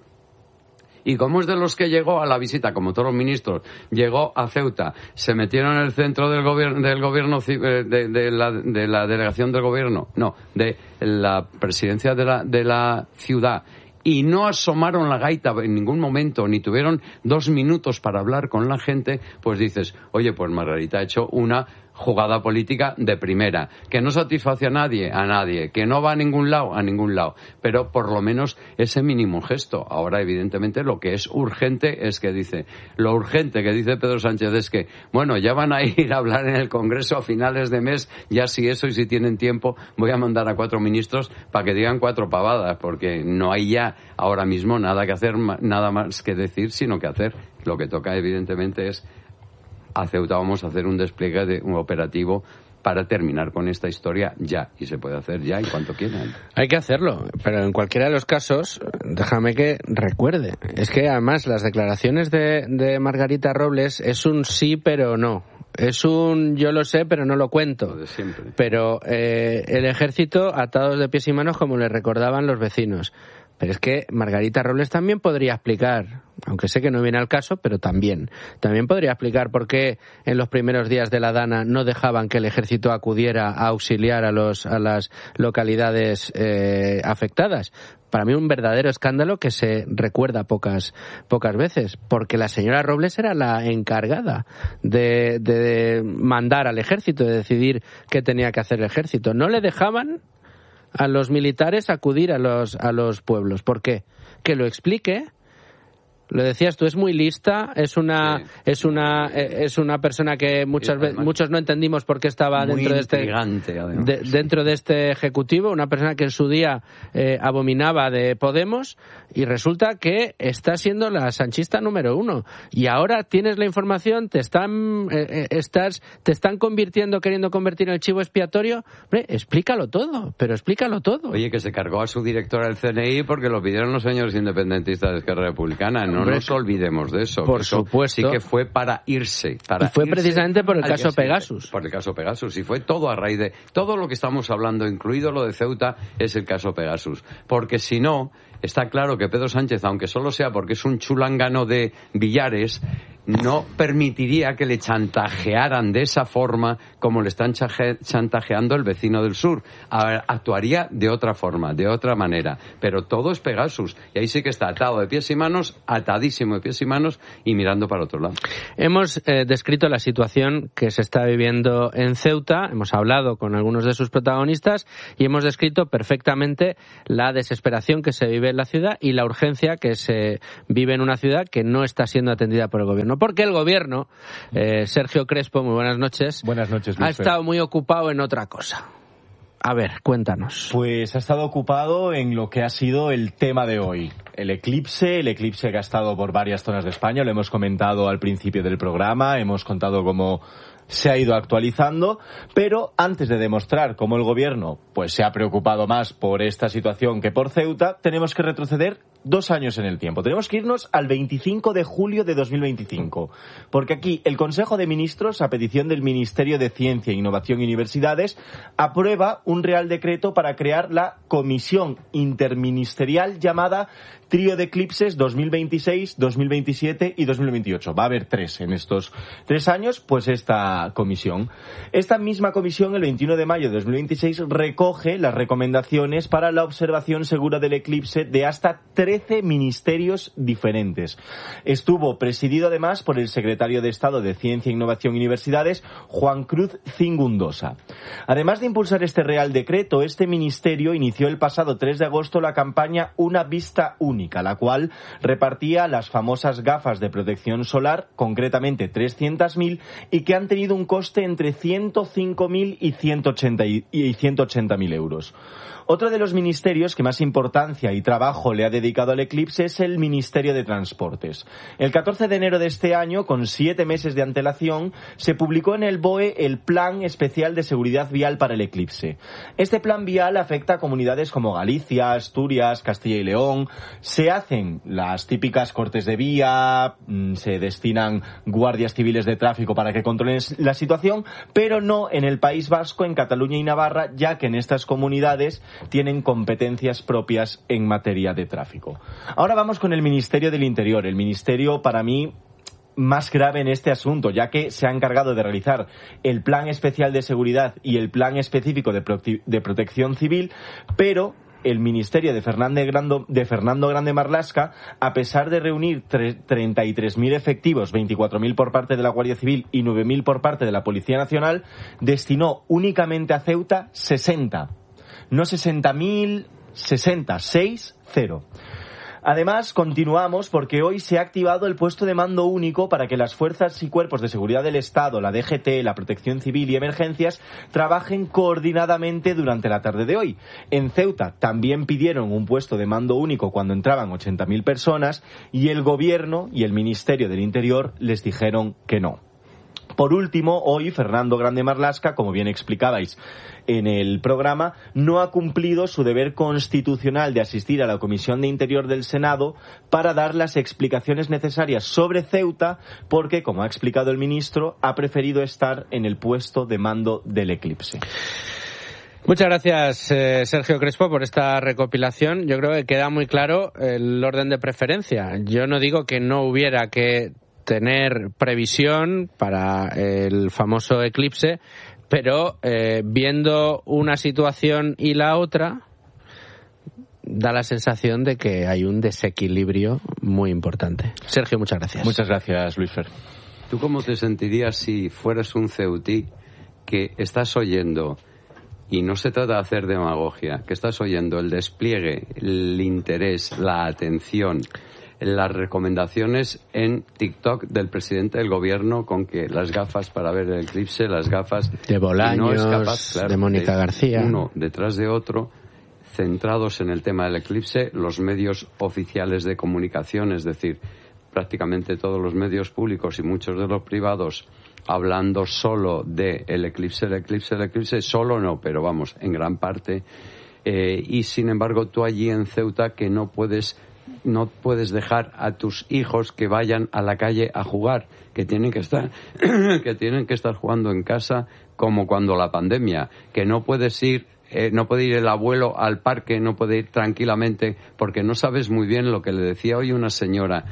Y como es de los que llegó a la visita, como todos los ministros, llegó a Ceuta, se metieron en el centro del gobierno, del gobierno de, de, la, de la delegación del gobierno, no, de la presidencia de la, de la ciudad, y no asomaron la gaita en ningún momento, ni tuvieron dos minutos para hablar con la gente, pues dices, oye, pues Margarita ha hecho una jugada política de primera, que no satisface a nadie, a nadie, que no va a ningún lado, a ningún lado, pero por lo menos ese mínimo gesto. Ahora, evidentemente, lo que es urgente es que dice, lo urgente que dice Pedro Sánchez es que, bueno, ya van a ir a hablar en el Congreso a finales de mes, ya si eso y si tienen tiempo, voy a mandar a cuatro ministros para que digan cuatro pavadas, porque no hay ya ahora mismo nada que hacer, nada más que decir, sino que hacer. Lo que toca, evidentemente, es a Ceuta vamos a hacer un despliegue de un operativo para terminar con esta historia ya, y se puede hacer ya en cuanto quieran. Hay que hacerlo, pero en cualquiera de los casos, déjame que recuerde, es que además las declaraciones de, de Margarita Robles es un sí pero no, es un yo lo sé pero no lo cuento, lo de siempre. Pero eh, el ejército atados de pies y manos como le recordaban los vecinos. Pero es que Margarita Robles también podría explicar, aunque sé que no viene al caso, pero también, también podría explicar por qué en los primeros días de la Dana no dejaban que el ejército acudiera a auxiliar a los a las localidades eh, afectadas. Para mí un verdadero escándalo que se recuerda pocas pocas veces, porque la señora Robles era la encargada de, de mandar al ejército, de decidir qué tenía que hacer el ejército. No le dejaban a los militares acudir a los a los pueblos. ¿Por qué? Que lo explique, lo decías tú, es muy lista, es una sí. es una es una persona que muchas veces muchos no entendimos por qué estaba muy dentro de este de, sí. dentro de este ejecutivo, una persona que en su día eh, abominaba de Podemos y resulta que está siendo la sanchista número uno y ahora tienes la información, te están eh, estás te están convirtiendo, queriendo convertir en el chivo expiatorio. Hombre, explícalo todo, pero explícalo todo. Oye, que se cargó a su directora del C N I porque lo pidieron los señores independentistas de Esquerra Republicana. No Hombre, nos olvidemos de eso. Por eso supuesto. Sí que fue para irse. Para y fue irse precisamente por el caso Pegasus. Por el caso Pegasus. Y fue todo a raíz de... Todo lo que estamos hablando, incluido lo de Ceuta, es el caso Pegasus. Porque si no, está claro que Pedro Sánchez, aunque solo sea porque es un chulángano de Villares, no permitiría que le chantajearan de esa forma como le están chantajeando el vecino del sur. Actuaría de otra forma, de otra manera. Pero todo es Pegasus. Y ahí sí que está atado de pies y manos, atadísimo de pies y manos y mirando para otro lado. Hemos eh, descrito la situación que se está viviendo en Ceuta, hemos hablado con algunos de sus protagonistas y hemos descrito perfectamente la desesperación que se vive en la ciudad y la urgencia que se vive en una ciudad que no está siendo atendida por el gobierno. Porque el gobierno, eh, Sergio Crespo, muy buenas noches. Buenas noches, Luis ha estado muy ocupado en otra cosa. A ver, cuéntanos. Pues ha estado ocupado en lo que ha sido el tema de hoy. El eclipse, el eclipse que ha estado por varias zonas de España, lo hemos comentado al principio del programa, hemos contado cómo se ha ido actualizando, pero antes de demostrar cómo el gobierno pues se ha preocupado más por esta situación que por Ceuta, tenemos que retroceder dos años en el tiempo. Tenemos que irnos al veinticinco de julio de dos mil veinticinco, porque aquí el Consejo de Ministros, a petición del Ministerio de Ciencia, Innovación y Universidades, aprueba un Real Decreto para crear la Comisión Interministerial llamada Trío de Eclipses dos mil veintiséis, dos mil veintisiete y dos mil veintiocho. Va a haber tres en estos tres años, pues esta comisión. Esta misma comisión, el veintiuno de mayo de dos mil veintiséis, recoge las recomendaciones para la observación segura del eclipse de hasta trece ministerios diferentes. Estuvo presidido además por el secretario de Estado de Ciencia, Innovación y Universidades, Juan Cruz Cingundosa. Además de impulsar este Real Decreto, este ministerio inició el pasado tres de agosto la campaña Una Vista Única, la cual repartía las famosas gafas de protección solar, concretamente trescientas mil, y que han tenido un coste entre ciento cinco mil y ciento ochenta mil euros. Otro de los ministerios que más importancia y trabajo le ha dedicado al eclipse es el Ministerio de Transportes. El catorce de enero de este año, con siete meses de antelación, se publicó en el B O E el Plan Especial de Seguridad Vial para el eclipse. Este plan vial afecta a comunidades como Galicia, Asturias, Castilla y León. Se hacen las típicas cortes de vía, se destinan guardias civiles de tráfico para que controlen la situación, pero no en el País Vasco, en Cataluña y Navarra, ya que en estas comunidades tienen competencias propias en materia de tráfico. Ahora vamos con el Ministerio del Interior. El ministerio, para mí, más grave en este asunto, ya que se ha encargado de realizar el Plan Especial de Seguridad y el Plan Específico de, Prote- de Protección Civil, pero el ministerio de Fernando Grande, de Fernando Grande Marlaska, a pesar de reunir treinta y tres mil efectivos, veinticuatro mil por parte de la Guardia Civil y nueve mil por parte de la Policía Nacional, destinó únicamente a Ceuta sesenta. No sesenta mil, sesenta, seis, cero. Además, continuamos porque hoy se ha activado el puesto de mando único para que las fuerzas y cuerpos de seguridad del Estado, la D G T, la Protección Civil y Emergencias trabajen coordinadamente durante la tarde de hoy. En Ceuta también pidieron un puesto de mando único cuando entraban ochenta mil personas y el Gobierno y el Ministerio del Interior les dijeron que no. Por último, hoy Fernando Grande Marlaska, como bien explicabais en el programa, no ha cumplido su deber constitucional de asistir a la Comisión de Interior del Senado para dar las explicaciones necesarias sobre Ceuta, porque, como ha explicado el ministro, ha preferido estar en el puesto de mando del eclipse. Muchas gracias, eh, Sergio Crespo, por esta recopilación. Yo creo que queda muy claro el orden de preferencia. Yo no digo que no hubiera que tener previsión para el famoso eclipse, pero eh, viendo una situación y la otra, da la sensación de que hay un desequilibrio muy importante. Sergio, muchas gracias. Muchas gracias, Luis Fer. ¿Tú cómo te sentirías si fueras un ceutí que estás oyendo, y no se trata de hacer demagogia, que estás oyendo el despliegue, el interés, la atención, las recomendaciones en TikTok del presidente del gobierno con que las gafas para ver el eclipse, las gafas de Bolaños, no es capaz, claro, de Mónica de García, uno detrás de otro, centrados en el tema del eclipse, los medios oficiales de comunicación, es decir, prácticamente todos los medios públicos y muchos de los privados, hablando solo de el eclipse, el eclipse, el eclipse, solo no, pero vamos, en gran parte. Eh, y sin embargo, tú allí en Ceuta que no puedes, no puedes dejar a tus hijos que vayan a la calle a jugar, que tienen que estar, que tienen que estar jugando en casa como cuando la pandemia, que no puedes ir Eh, no puede ir el abuelo al parque, no puede ir tranquilamente, porque no sabes muy bien lo que le decía hoy una señora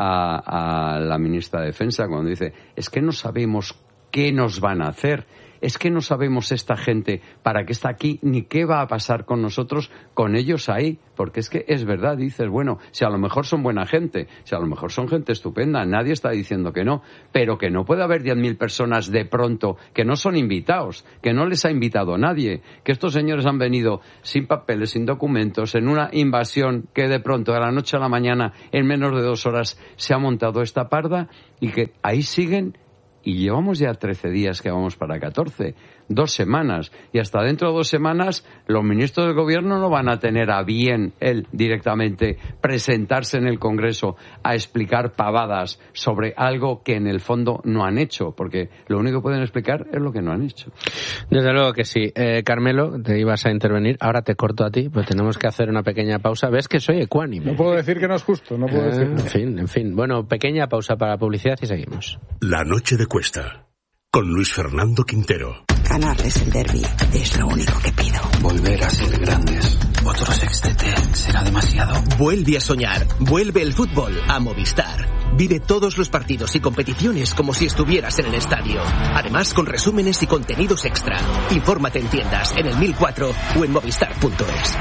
a, a la ministra de Defensa cuando dice, es que no sabemos qué nos van a hacer, es que no sabemos esta gente para qué está aquí ni qué va a pasar con nosotros, con ellos ahí, porque es que es verdad, dices, bueno, si a lo mejor son buena gente, si a lo mejor son gente estupenda, nadie está diciendo que no, pero que no puede haber diez mil personas de pronto que no son invitados, que no les ha invitado nadie, que estos señores han venido sin papeles, sin documentos, en una invasión que de pronto de la noche a la mañana, en menos de dos horas, se ha montado esta parda y que ahí siguen. Y llevamos ya trece días que vamos para catorce, dos semanas. Y hasta dentro de dos semanas los ministros del gobierno no van a tener a bien él directamente presentarse en el Congreso a explicar pavadas sobre algo que en el fondo no han hecho, porque lo único que pueden explicar es lo que no han hecho. Desde luego que sí. Eh, Carmelo, te ibas a intervenir, ahora te corto a ti, pues tenemos que hacer una pequeña pausa. ¿Ves que soy ecuánime? No puedo decir que no es justo, no puedo eh, decir. En fin, en fin. Bueno, pequeña pausa para publicidad y seguimos. La noche de Cuesta, con Luis Fernando Quintero. Ganarles el derbi es lo único que pido. Volver a ser grandes. Otro sextete será demasiado. Vuelve a soñar. Vuelve el fútbol a Movistar. Vive todos los partidos y competiciones como si estuvieras en el estadio. Además, con resúmenes y contenidos extra. Infórmate en tiendas, en el mil cuatro o en movistar punto es.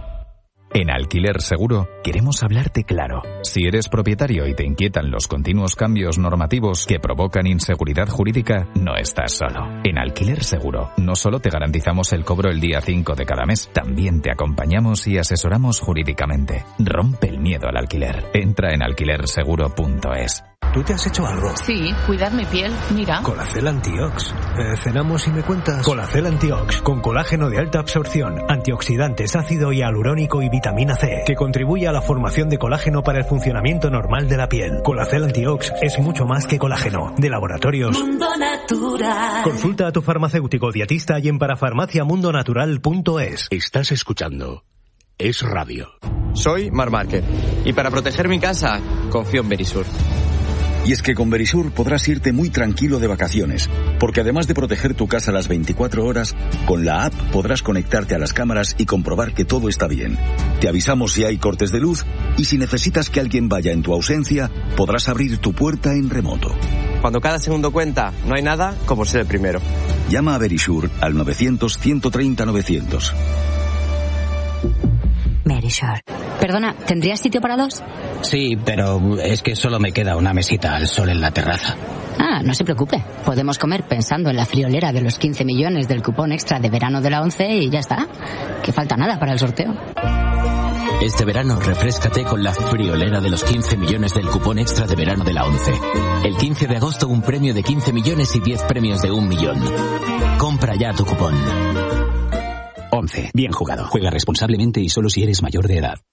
En Alquiler Seguro queremos hablarte claro. Si eres propietario y te inquietan los continuos cambios normativos que provocan inseguridad jurídica, no estás solo. En Alquiler Seguro no solo te garantizamos el cobro el día cinco de cada mes, también te acompañamos y asesoramos jurídicamente. Rompe el miedo al alquiler. Entra en alquiler seguro punto es. ¿Tú te has hecho algo? Sí, cuidar mi piel, mira. Colacel Antiox. Eh, cenamos y me cuentas. Colacel Antiox, con colágeno de alta absorción, antioxidantes, ácido hialurónico y vitamina C, que contribuye a la formación de colágeno para el funcionamiento normal de la piel. Colacel Antiox es mucho más que colágeno. De laboratorios Mundo Natural. Consulta a tu farmacéutico dietista y en parafarmacia mundo natural punto es. Estás escuchando Es Radio. Soy Mar Márquez y para proteger mi casa confío en Verisur. Y es que con Verisur podrás irte muy tranquilo de vacaciones, porque además de proteger tu casa las veinticuatro horas, con la app podrás conectarte a las cámaras y comprobar que todo está bien. Te avisamos si hay cortes de luz y si necesitas que alguien vaya en tu ausencia, podrás abrir tu puerta en remoto. Cuando cada segundo cuenta, no hay nada como ser el primero. Llama a Verisur al novecientos, ciento treinta, novecientos. Verisur. Perdona, ¿tendrías sitio para dos? Sí, pero es que solo me queda una mesita al sol en la terraza. Ah, no se preocupe. Podemos comer pensando en la friolera de los quince millones del cupón extra de verano de la ONCE y ya está. Que falta nada para el sorteo. Este verano refréscate con la friolera de los quince millones del cupón extra de verano de la ONCE. El quince de agosto un premio de quince millones y diez premios de un millón. Compra ya tu cupón. ONCE. Bien jugado. Juega responsablemente y solo si eres mayor de edad.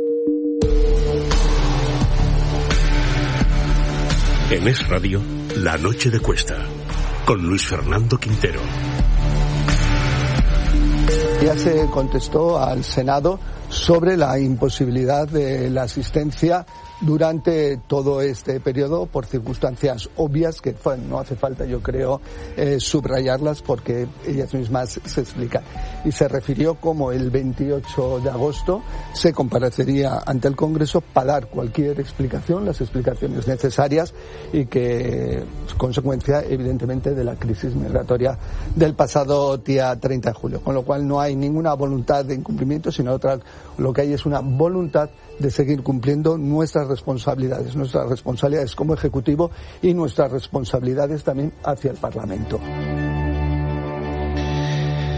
En Es Radio, La Noche de Cuesta, con Luis Fernando Quintero. Ya se contestó al Senado sobre la imposibilidad de la asistencia durante todo este periodo por circunstancias obvias que bueno, no hace falta, yo creo, eh, subrayarlas porque ellas mismas se explican. Y se refirió como el veintiocho de agosto se comparecería ante el Congreso para dar cualquier explicación, las explicaciones necesarias y que es consecuencia evidentemente de la crisis migratoria del pasado día treinta de julio. Con lo cual no hay ninguna voluntad de incumplimiento, sino otra, lo que hay es una voluntad de seguir cumpliendo nuestras responsabilidades, nuestras responsabilidades como Ejecutivo y nuestras responsabilidades también hacia el Parlamento.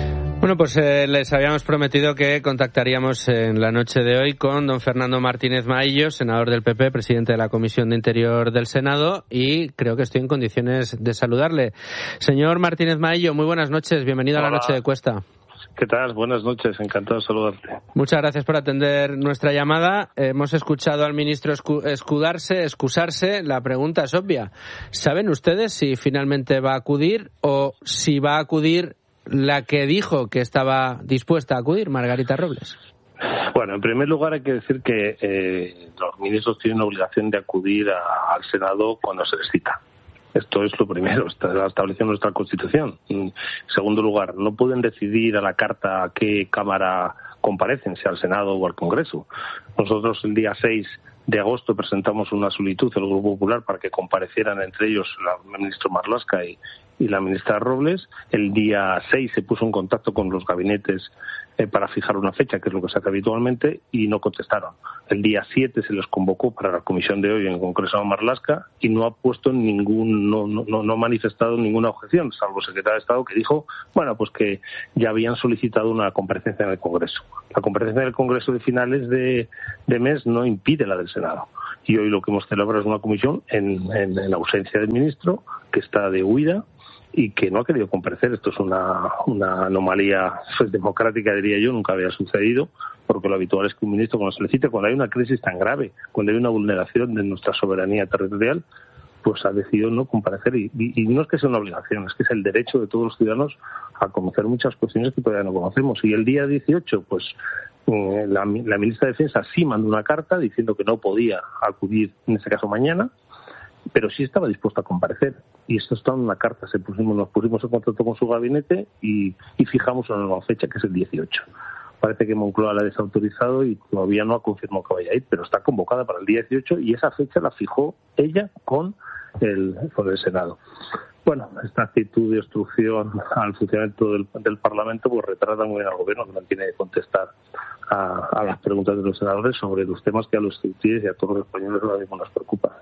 Bueno, pues eh, les habíamos prometido que contactaríamos en la noche de hoy con don Fernando Martínez Maillo, senador del P P, presidente de la Comisión de Interior del Senado, y creo que estoy en condiciones de saludarle. Señor Martínez Maillo, muy buenas noches, bienvenido Hola. a la Noche de Cuesta. ¿Qué tal? Buenas noches, encantado de saludarte. Muchas gracias por atender nuestra llamada. Hemos escuchado al ministro escudarse, excusarse. La pregunta es obvia. ¿Saben ustedes si finalmente va a acudir o si va a acudir la que dijo que estaba dispuesta a acudir, Margarita Robles? Bueno, en primer lugar hay que decir que eh, los ministros tienen la obligación de acudir a, al Senado cuando se les cita. Esto es lo primero, está establecido en nuestra Constitución. En segundo lugar, no pueden decidir a la carta a qué Cámara comparecen, sea al Senado o al Congreso. Nosotros el día seis de agosto presentamos una solicitud al Grupo Popular para que comparecieran entre ellos la ministra Marlaska y, y la ministra Robles. El día seis se puso en contacto con los gabinetes eh, para fijar una fecha, que es lo que se hace habitualmente, y no contestaron. El día siete se les convocó para la comisión de hoy en el Congreso de Marlaska y no ha puesto ningún, no, no, no ha manifestado ninguna objeción, salvo el secretario de Estado que dijo, bueno, pues que ya habían solicitado una comparecencia en el Congreso. La comparecencia en el Congreso de finales de, de mes no impide la del Senado. Y hoy lo que hemos celebrado es una comisión en, en, en ausencia del ministro, que está de huida y que no ha querido comparecer. Esto es una, una anomalía pues, democrática, diría yo, nunca había sucedido, porque lo habitual es que un ministro, cuando se le cite, cuando hay una crisis tan grave, cuando hay una vulneración de nuestra soberanía territorial, pues ha decidido no comparecer. Y, y, y no es que sea una obligación, es que es el derecho de todos los ciudadanos a conocer muchas cuestiones que todavía no conocemos. Y el día dieciocho, pues eh, la, la ministra de Defensa sí mandó una carta diciendo que no podía acudir, en este caso mañana, pero sí estaba dispuesta a comparecer. Y esto está en una carta. Se pusimos, nos pusimos en contacto con su gabinete y, y fijamos una nueva fecha, que es el dieciocho. Parece que Moncloa la ha desautorizado y todavía no ha confirmado que vaya a ir, pero está convocada para el día dieciocho y esa fecha la fijó ella con el, con el Senado. Bueno, esta actitud de obstrucción al funcionamiento del, del Parlamento pues retrata muy bien al Gobierno, que no tiene que contestar a, a las preguntas de los senadores sobre los temas que a los ciudadanos y a todos los españoles ahora mismo nos preocupan.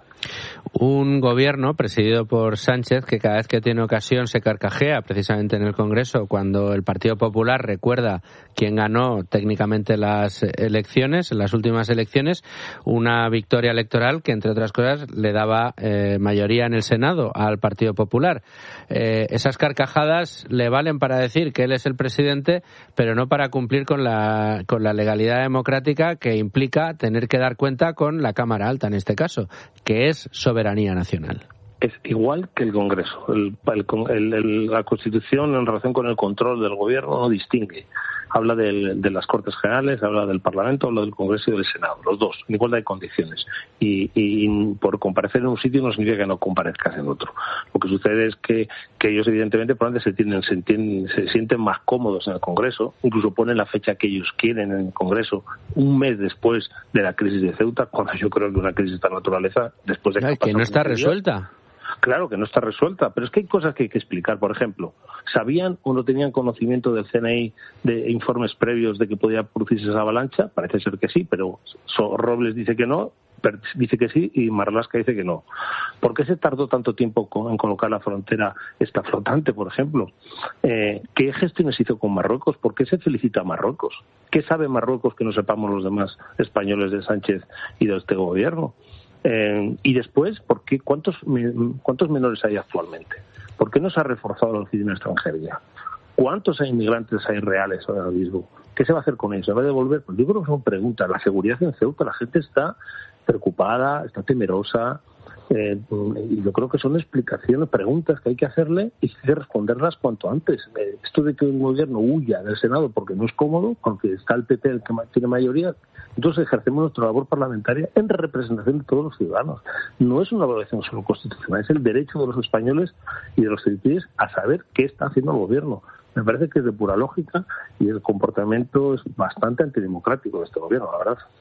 Un Gobierno presidido por Sánchez que cada vez que tiene ocasión se carcajea, precisamente en el Congreso, cuando el Partido Popular recuerda quién ganó técnicamente las elecciones, las últimas elecciones, una victoria electoral que, entre otras cosas, le daba eh, mayoría en el Senado al Partido Popular. Eh, esas carcajadas le valen para decir que él es el presidente, pero no para cumplir con la, con la legalidad democrática que implica tener que dar cuenta con la Cámara Alta, en este caso, que es soberanía nacional. Es igual que el Congreso. El, el, el, la Constitución, en relación con el control del Gobierno, no distingue. Habla del, de las Cortes Generales, habla del Parlamento, habla del Congreso y del Senado, los dos, en igualdad de condiciones. Y, y por comparecer en un sitio no significa que no comparezcas en otro. Lo que sucede es que, que ellos, evidentemente, probablemente se, tienen, se, entienden, se sienten más cómodos en el Congreso, incluso ponen la fecha que ellos quieren en el Congreso, un mes después de la crisis de Ceuta, cuando yo creo que una crisis de esta naturaleza, después de que, que no está resuelta. Claro que no está resuelta, pero es que hay cosas que hay que explicar. Por ejemplo, ¿sabían o no tenían conocimiento del C N I de informes previos de que podía producirse esa avalancha? Parece ser que sí, pero Robles dice que no, dice que sí y Marlaska dice que no. ¿Por qué se tardó tanto tiempo en colocar la frontera esta flotante, por ejemplo? Eh, ¿Qué gestiones hizo con Marruecos? ¿Por qué se felicita a Marruecos? ¿Qué sabe Marruecos que no sepamos los demás españoles de Sánchez y de este gobierno? Eh, y después, ¿por qué, cuántos, ¿cuántos menores hay actualmente? ¿Por qué no se ha reforzado la oficina extranjería? ¿Cuántos inmigrantes hay reales ahora mismo? ¿Qué se va a hacer con ellos? ¿Se va a devolver? Pues yo creo que son preguntas. La seguridad en Ceuta, la gente está preocupada, está temerosa. Eh, y yo creo que son explicaciones, preguntas que hay que hacerle y hay que responderlas cuanto antes. Eh, esto de que un gobierno huya del Senado porque no es cómodo, porque está el P P el que tiene mayoría, entonces ejercemos nuestra labor parlamentaria en representación de todos los ciudadanos. No es una valoración solo constitucional, es el derecho de los españoles y de los ciudadanos a saber qué está haciendo el gobierno. Me parece que es de pura lógica y el comportamiento es bastante antidemocrático de este gobierno, la verdad.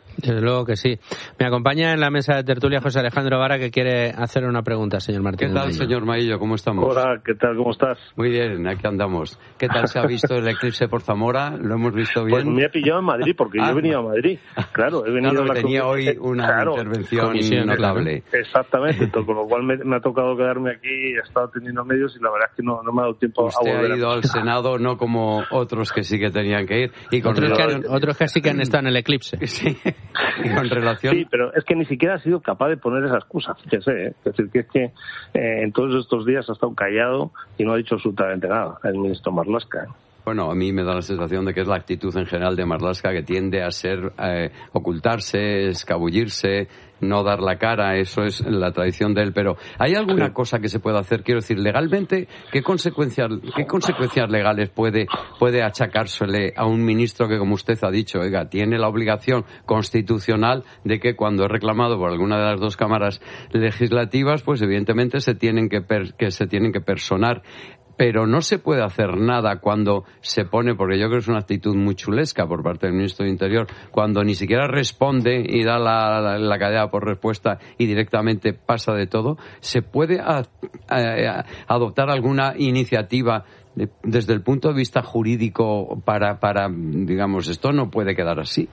Desde luego que sí. Me acompaña en la mesa de tertulia José Alejandro Vara, que quiere hacerle una pregunta, señor Martínez. ¿Qué tal, Maillo? señor Maillo? ¿Cómo estamos? Hola, ¿qué tal? ¿Cómo estás? Muy bien, aquí andamos. ¿Qué tal se ha visto el eclipse por Zamora? ¿Lo hemos visto bien? Pues me ha pillado en Madrid, porque ah, yo he venido a Madrid. Claro, he venido claro, a la tenía com- hoy una claro, intervención comisión, notable. Exactamente, con lo cual me, me ha tocado quedarme aquí, he estado teniendo medios y la verdad es que no, no me ha dado tiempo Usted a volver. ha ido a... al Senado, no como otros que sí que tenían que ir. Y con otros, relación... que han, otros que sí que han estado en el eclipse. Sí, y con relación... Sí, pero es que ni siquiera ha sido capaz de poner esa excusa, fíjese, ¿eh? Es decir, que es que eh, en todos estos días ha estado callado y no ha dicho absolutamente nada el ministro Marlaska. Bueno, a mí me da la sensación de que es la actitud en general de Marlaska, que tiende a ser eh, ocultarse, escabullirse, no dar la cara. Eso es la tradición de él. Pero ¿hay alguna sí. cosa que se pueda hacer? Quiero decir, legalmente, ¿qué consecuencias, qué consecuencias legales puede, puede achacársele a un ministro que, como usted ha dicho, oiga, tiene la obligación constitucional de que cuando es reclamado por alguna de las dos cámaras legislativas, pues evidentemente se tienen que, per, que se tienen que personar? Pero no se puede hacer nada cuando se pone, porque yo creo que es una actitud muy chulesca por parte del ministro de Interior, cuando ni siquiera responde y da la, la, la cadena por respuesta y directamente pasa de todo. ¿Se puede a, a, a adoptar alguna iniciativa de, desde el punto de vista jurídico para, para, digamos, esto no puede quedar así?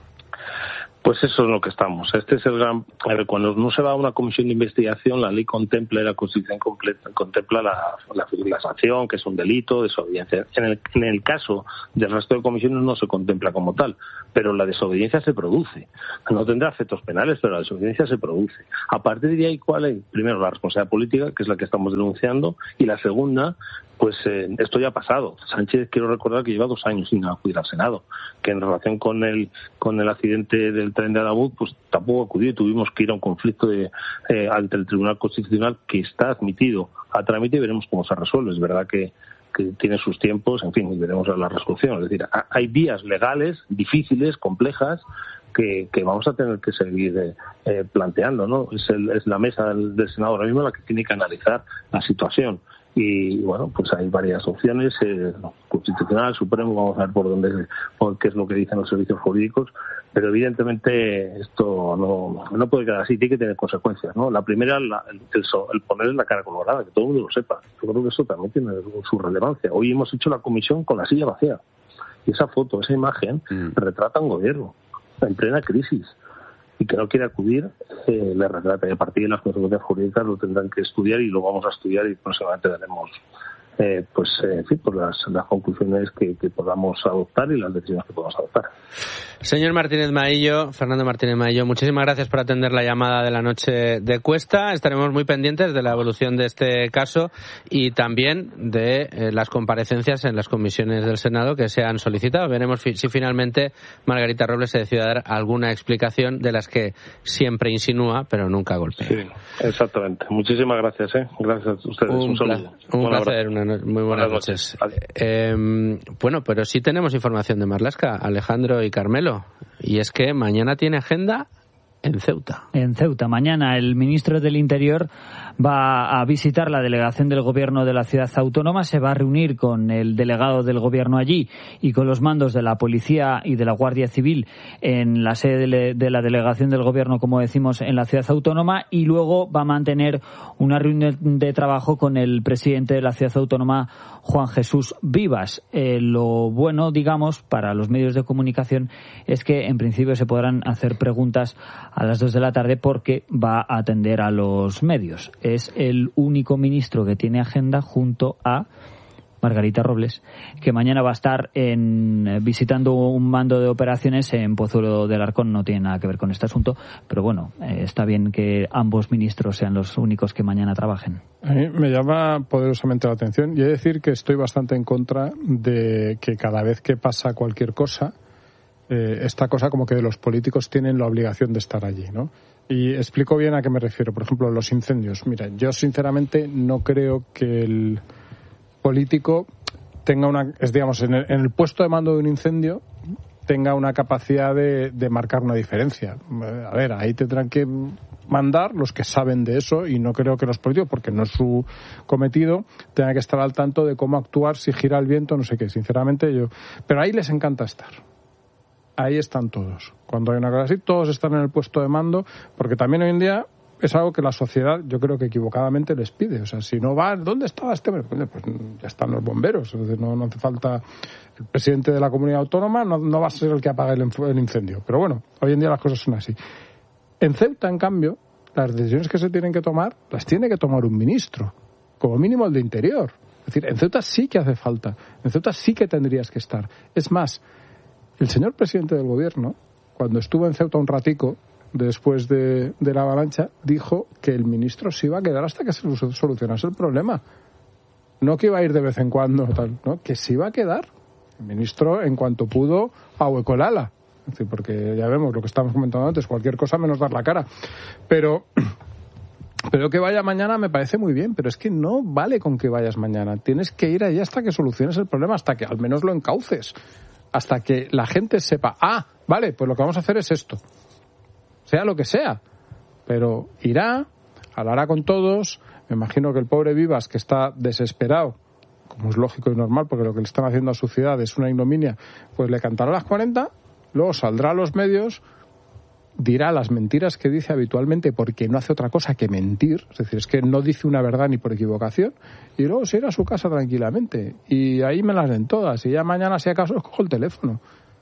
Pues eso es lo que estamos. Este es el gran... A ver, cuando no se va a una comisión de investigación, la ley contempla, la Constitución completa, contempla la, la, la sanción, que es un delito, desobediencia. En el, en el caso del resto de comisiones no se contempla como tal, pero la desobediencia se produce. No tendrá efectos penales, pero la desobediencia se produce. A partir de ahí, ¿cuál es? Primero, la responsabilidad política, que es la que estamos denunciando, y la segunda... Pues eh, esto ya ha pasado. Sánchez, quiero recordar que lleva dos años sin acudir al Senado, que en relación con el con el accidente del tren de Adabud, pues tampoco acudió y tuvimos que ir a un conflicto de, eh, ante el Tribunal Constitucional que está admitido a trámite y veremos cómo se resuelve. Es verdad que, que tiene sus tiempos, en fin, y veremos la resolución. Es decir, hay vías legales difíciles, complejas, que, que vamos a tener que seguir eh, eh, planteando, ¿no? Es, el, es la mesa del, del Senado ahora mismo la que tiene que analizar la situación. Y bueno, pues hay varias opciones, eh, Constitucional, Supremo, vamos a ver por dónde, por qué es lo que dicen los servicios jurídicos, pero evidentemente esto no, no puede quedar así, tiene que tener consecuencias, ¿no? La primera, la, el, el, el poner la cara colorada, que todo el mundo lo sepa. Yo creo que eso también tiene su relevancia. Hoy hemos hecho la comisión con la silla vacía, y esa foto, esa imagen, mm. retrata a un gobierno en plena crisis y que no quiere acudir, eh, le retrata. Y a partir de las consecuencias jurídicas lo tendrán que estudiar y lo vamos a estudiar y próximamente daremos eh, pues, eh, en fin, pues las, las conclusiones que, que podamos adoptar y las decisiones que podamos adoptar. Señor Martínez Maillo, Fernando Martínez Maillo, muchísimas gracias por atender la llamada de la noche de Cuesta. Estaremos muy pendientes de la evolución de este caso y también de eh, las comparecencias en las comisiones del Senado que se han solicitado. Veremos fi- si finalmente Margarita Robles se decide a dar alguna explicación de las que siempre insinúa, pero nunca golpea. Sí, exactamente. Muchísimas gracias, ¿eh? Gracias a ustedes. Un, un saludo. Pla- un placer. Una no- muy buenas, buenas noches. noches. Eh, bueno, pero sí tenemos información de Marlaska, Alejandro y Carmelo. Y es que mañana tiene agenda en Ceuta. En Ceuta. Mañana el ministro del Interior va a visitar la delegación del gobierno de la ciudad autónoma, se va a reunir con el delegado del gobierno allí y con los mandos de la policía y de la Guardia Civil en la sede de la delegación del gobierno, como decimos, en la ciudad autónoma, y luego va a mantener una reunión de trabajo con el presidente de la ciudad autónoma, Juan Jesús Vivas. Eh, lo bueno, digamos, para los medios de comunicación es que en principio se podrán hacer preguntas a las dos de la tarde porque va a atender a los medios. Es el único ministro que tiene agenda junto a Margarita Robles, que mañana va a estar en, visitando un mando de operaciones en Pozuelo del Arcón. No tiene nada que ver con este asunto, pero bueno, eh, está bien que ambos ministros sean los únicos que mañana trabajen. A mí me llama poderosamente la atención y he de decir que estoy bastante en contra de que cada vez que pasa cualquier cosa, eh, esta cosa como que los políticos tienen la obligación de estar allí, ¿no? Y explico bien a qué me refiero. Por ejemplo, los incendios. Mira, yo sinceramente no creo que el político tenga una, es digamos, en el, en el puesto de mando de un incendio tenga una capacidad de, de marcar una diferencia. A ver, ahí tendrán que mandar los que saben de eso y no creo que los políticos, porque no es su cometido, tengan que estar al tanto de cómo actuar, si gira el viento, no sé qué. Sinceramente yo, pero ahí les encanta estar. ahí están todos. Cuando hay una cosa así, todos están en el puesto de mando, porque también hoy en día es algo que la sociedad, yo creo que equivocadamente les pide. O sea, si no va, ¿dónde estaba este hombre? Pues ya están los bomberos. No, no hace falta el presidente de la comunidad autónoma, no, no va a ser el que apague el, el incendio. Pero bueno, hoy en día las cosas son así. En Ceuta, en cambio, las decisiones que se tienen que tomar, las tiene que tomar un ministro, como mínimo el de Interior. Es decir, en Ceuta sí que hace falta, en Ceuta sí que tendrías que estar. Es más, el señor presidente del gobierno, cuando estuvo en Ceuta un ratico, después de, de la avalancha, dijo que el ministro se iba a quedar hasta que se solucionase el problema. No que iba a ir de vez en cuando, tal, no, que se iba a quedar. El ministro, en cuanto pudo, ahuecó el ala. Es decir, porque ya vemos lo que estábamos comentando antes, cualquier cosa menos dar la cara. Pero, pero que vaya mañana me parece muy bien, pero es que no vale con que vayas mañana. Tienes que ir allí hasta que soluciones el problema, hasta que al menos lo encauces, hasta que la gente sepa, ah, vale, pues lo que vamos a hacer es esto. Sea lo que sea, pero irá, hablará con todos. Me imagino que el pobre Vivas, que está desesperado, como es lógico y normal, porque lo que le están haciendo a su ciudad es una ignominia, pues le cantará las cuarenta, luego saldrá a los medios, dirá las mentiras que dice habitualmente, porque no hace otra cosa que mentir, es decir, es que no dice una verdad ni por equivocación, y luego se irá a su casa tranquilamente, y ahí me las den todas, y ya mañana, si acaso, cojo el teléfono.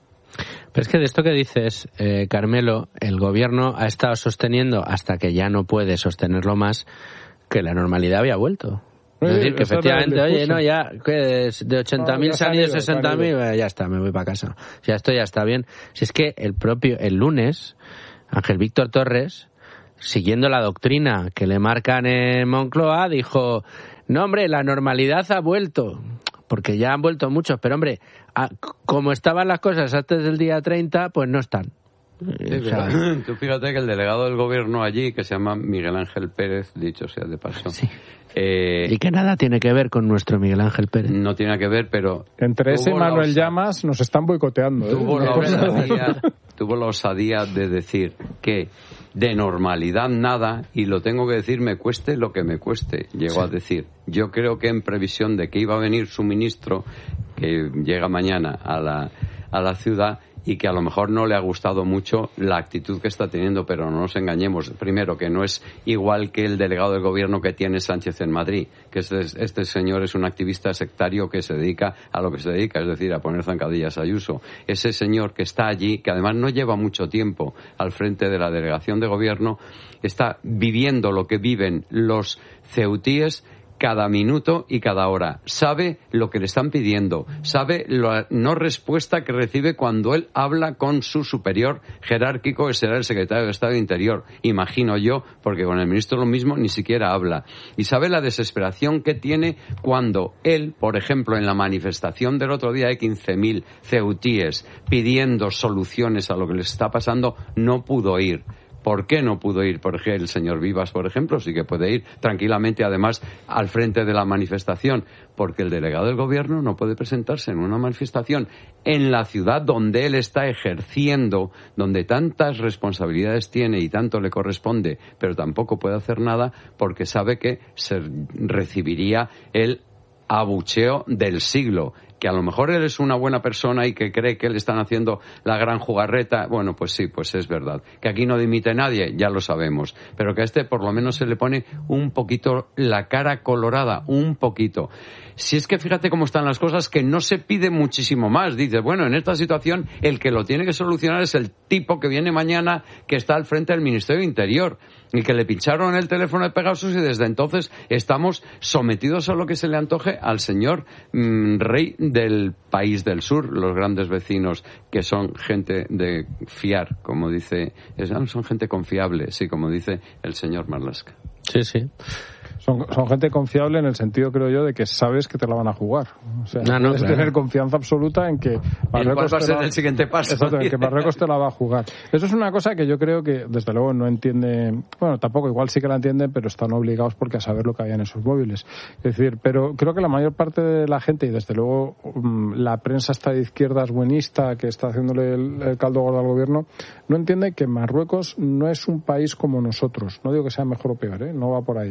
Pero es que de esto que dices, eh, Carmelo, el gobierno ha estado sosteniendo, hasta que ya no puede sostenerlo más, que la normalidad había vuelto. Es sí, decir, que efectivamente, oye, no, ya, que de ochenta mil no, se han ido sesenta mil, ya está, me voy para casa. Ya esto ya está bien. Si es que el propio, el lunes, Ángel Víctor Torres, siguiendo la doctrina que le marcan en Moncloa, dijo, no, hombre, la normalidad ha vuelto. Porque ya han vuelto muchos, pero hombre, a, como estaban las cosas antes del día treinta, pues no están. Sí, o sea, tú fíjate que el delegado del gobierno allí, que se llama Miguel Ángel Pérez, dicho sea de paso. Sí. Eh, y que nada tiene que ver con nuestro Miguel Ángel Pérez. No tiene que ver, pero... Entre ese y Manuel Llamas nos están boicoteando. ¿eh? Tuvo, la osadía, tuvo la osadía de decir que de normalidad nada, y lo tengo que decir, me cueste lo que me cueste, llegó sí. a decir. Yo creo que en previsión de que iba a venir su ministro, que llega mañana a la, a la ciudad, y que a lo mejor no le ha gustado mucho la actitud que está teniendo, pero no nos engañemos. Primero, que no es igual que el delegado del gobierno que tiene Sánchez en Madrid, que este, este señor es un activista sectario que se dedica a lo que se dedica, es decir, a poner zancadillas a Ayuso. Ese señor que está allí, que además no lleva mucho tiempo al frente de la delegación de gobierno, está viviendo lo que viven los ceutíes cada minuto y cada hora. Sabe lo que le están pidiendo, sabe la no respuesta que recibe cuando él habla con su superior jerárquico, que será el secretario de Estado de Interior, imagino yo, porque con el ministro lo mismo ni siquiera habla. Y sabe la desesperación que tiene cuando él, por ejemplo, en la manifestación del otro día de quince mil ceutíes pidiendo soluciones a lo que les está pasando, no pudo ir. ¿Por qué no pudo ir? Porque el señor Vivas, por ejemplo, sí que puede ir tranquilamente, además, al frente de la manifestación, porque el delegado del gobierno no puede presentarse en una manifestación en la ciudad donde él está ejerciendo, donde tantas responsabilidades tiene y tanto le corresponde, pero tampoco puede hacer nada porque sabe que se recibiría el abucheo del siglo. Que a lo mejor él es una buena persona y que cree que le están haciendo la gran jugarreta, bueno, pues sí, pues es verdad. Que aquí no dimite nadie, ya lo sabemos. Pero que a este por lo menos se le pone un poquito la cara colorada, un poquito. Si es que fíjate cómo están las cosas, que no se pide muchísimo más. Dices, bueno, en esta situación el que lo tiene que solucionar es el tipo que viene mañana, que está al frente del Ministerio de Interior, y que le pincharon el teléfono de Pegasus y desde entonces estamos sometidos a lo que se le antoje al señor mmm, rey del país del sur, los grandes vecinos, que son gente de fiar, como dice, son gente confiable, sí, como dice el señor Marlaska. Sí, sí. Son, son gente confiable en el sentido, creo yo, de que sabes que te la van a jugar. O sea, no, no, puedes claro. tener confianza absoluta en que Marruecos va a ser el siguiente paso. Exacto, en que Marruecos te la va a jugar. Eso es una cosa que yo creo que, desde luego, no entiende... Bueno, tampoco, igual sí que la entienden, pero están obligados porque a saber lo que hay en esos móviles. Es decir, pero creo que la mayor parte de la gente, y desde luego la prensa está de izquierdas buenista, que está haciéndole el, el caldo gordo al gobierno, no entiende que Marruecos no es un país como nosotros. No digo que sea mejor o peor, ¿eh? No va por ahí. O sea, es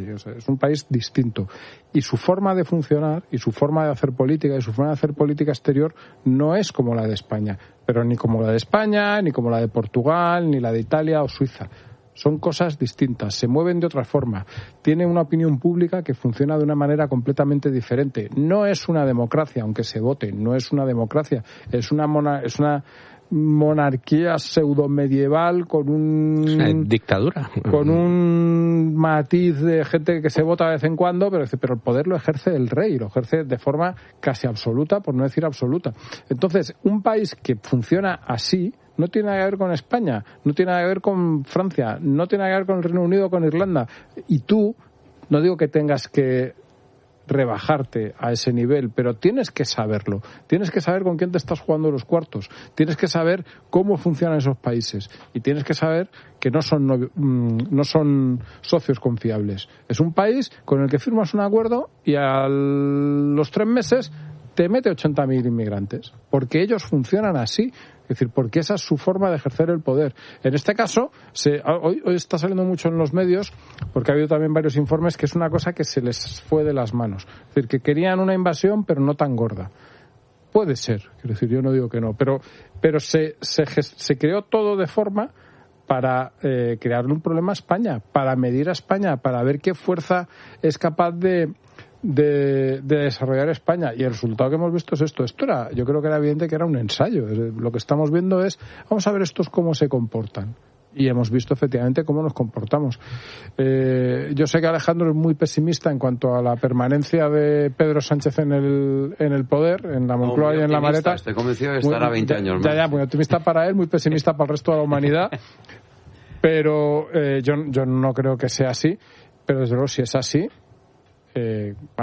es un país distinto. Y su forma de funcionar, y su forma de hacer política, y su forma de hacer política exterior no es como la de España. Pero ni como la de España, ni como la de Portugal, ni la de Italia o Suiza. Son cosas distintas, se mueven de otra forma. Tiene una opinión pública que funciona de una manera completamente diferente. No es una democracia, aunque se vote, no es una democracia. Es una, mona, es una monarquía pseudo-medieval con un... Es una dictadura. Con un matiz de gente que se vota de vez en cuando, pero, pero el poder lo ejerce el rey, lo ejerce de forma casi absoluta, por no decir absoluta. Entonces, un país que funciona así no tiene nada que ver con España, no tiene nada que ver con Francia, no tiene nada que ver con el Reino Unido o con Irlanda. Y tú, no digo que tengas que rebajarte a ese nivel, pero tienes que saberlo. Tienes que saber con quién te estás jugando los cuartos. Tienes que saber cómo funcionan esos países. Y tienes que saber que no son, no, no son socios confiables. Es un país con el que firmas un acuerdo y a los tres meses te mete ochenta mil inmigrantes. Porque ellos funcionan así. Es decir, porque esa es su forma de ejercer el poder. En este caso, se, hoy, hoy está saliendo mucho en los medios, porque ha habido también varios informes, que es una cosa que se les fue de las manos. Es decir, que querían una invasión, pero no tan gorda. Puede ser, quiero decir, yo no digo que no, pero, pero se, se, se creó todo de forma para eh, crearle un problema a España, para medir a España, para ver qué fuerza es capaz de... De, de desarrollar España, y el resultado que hemos visto es esto. Esto era, yo creo que era evidente que era un ensayo. Lo que estamos viendo es, vamos a ver estos cómo se comportan, y hemos visto efectivamente cómo nos comportamos. Eh, yo sé que Alejandro es muy pesimista en cuanto a la permanencia de Pedro Sánchez en el en el poder, en la Moncloa no, y en la maleta. Estoy convencido de que estará veinte años más. Ya, ya, muy optimista para él, muy pesimista para el resto de la humanidad, pero eh, yo, yo no creo que sea así, pero desde luego si es así, Eh,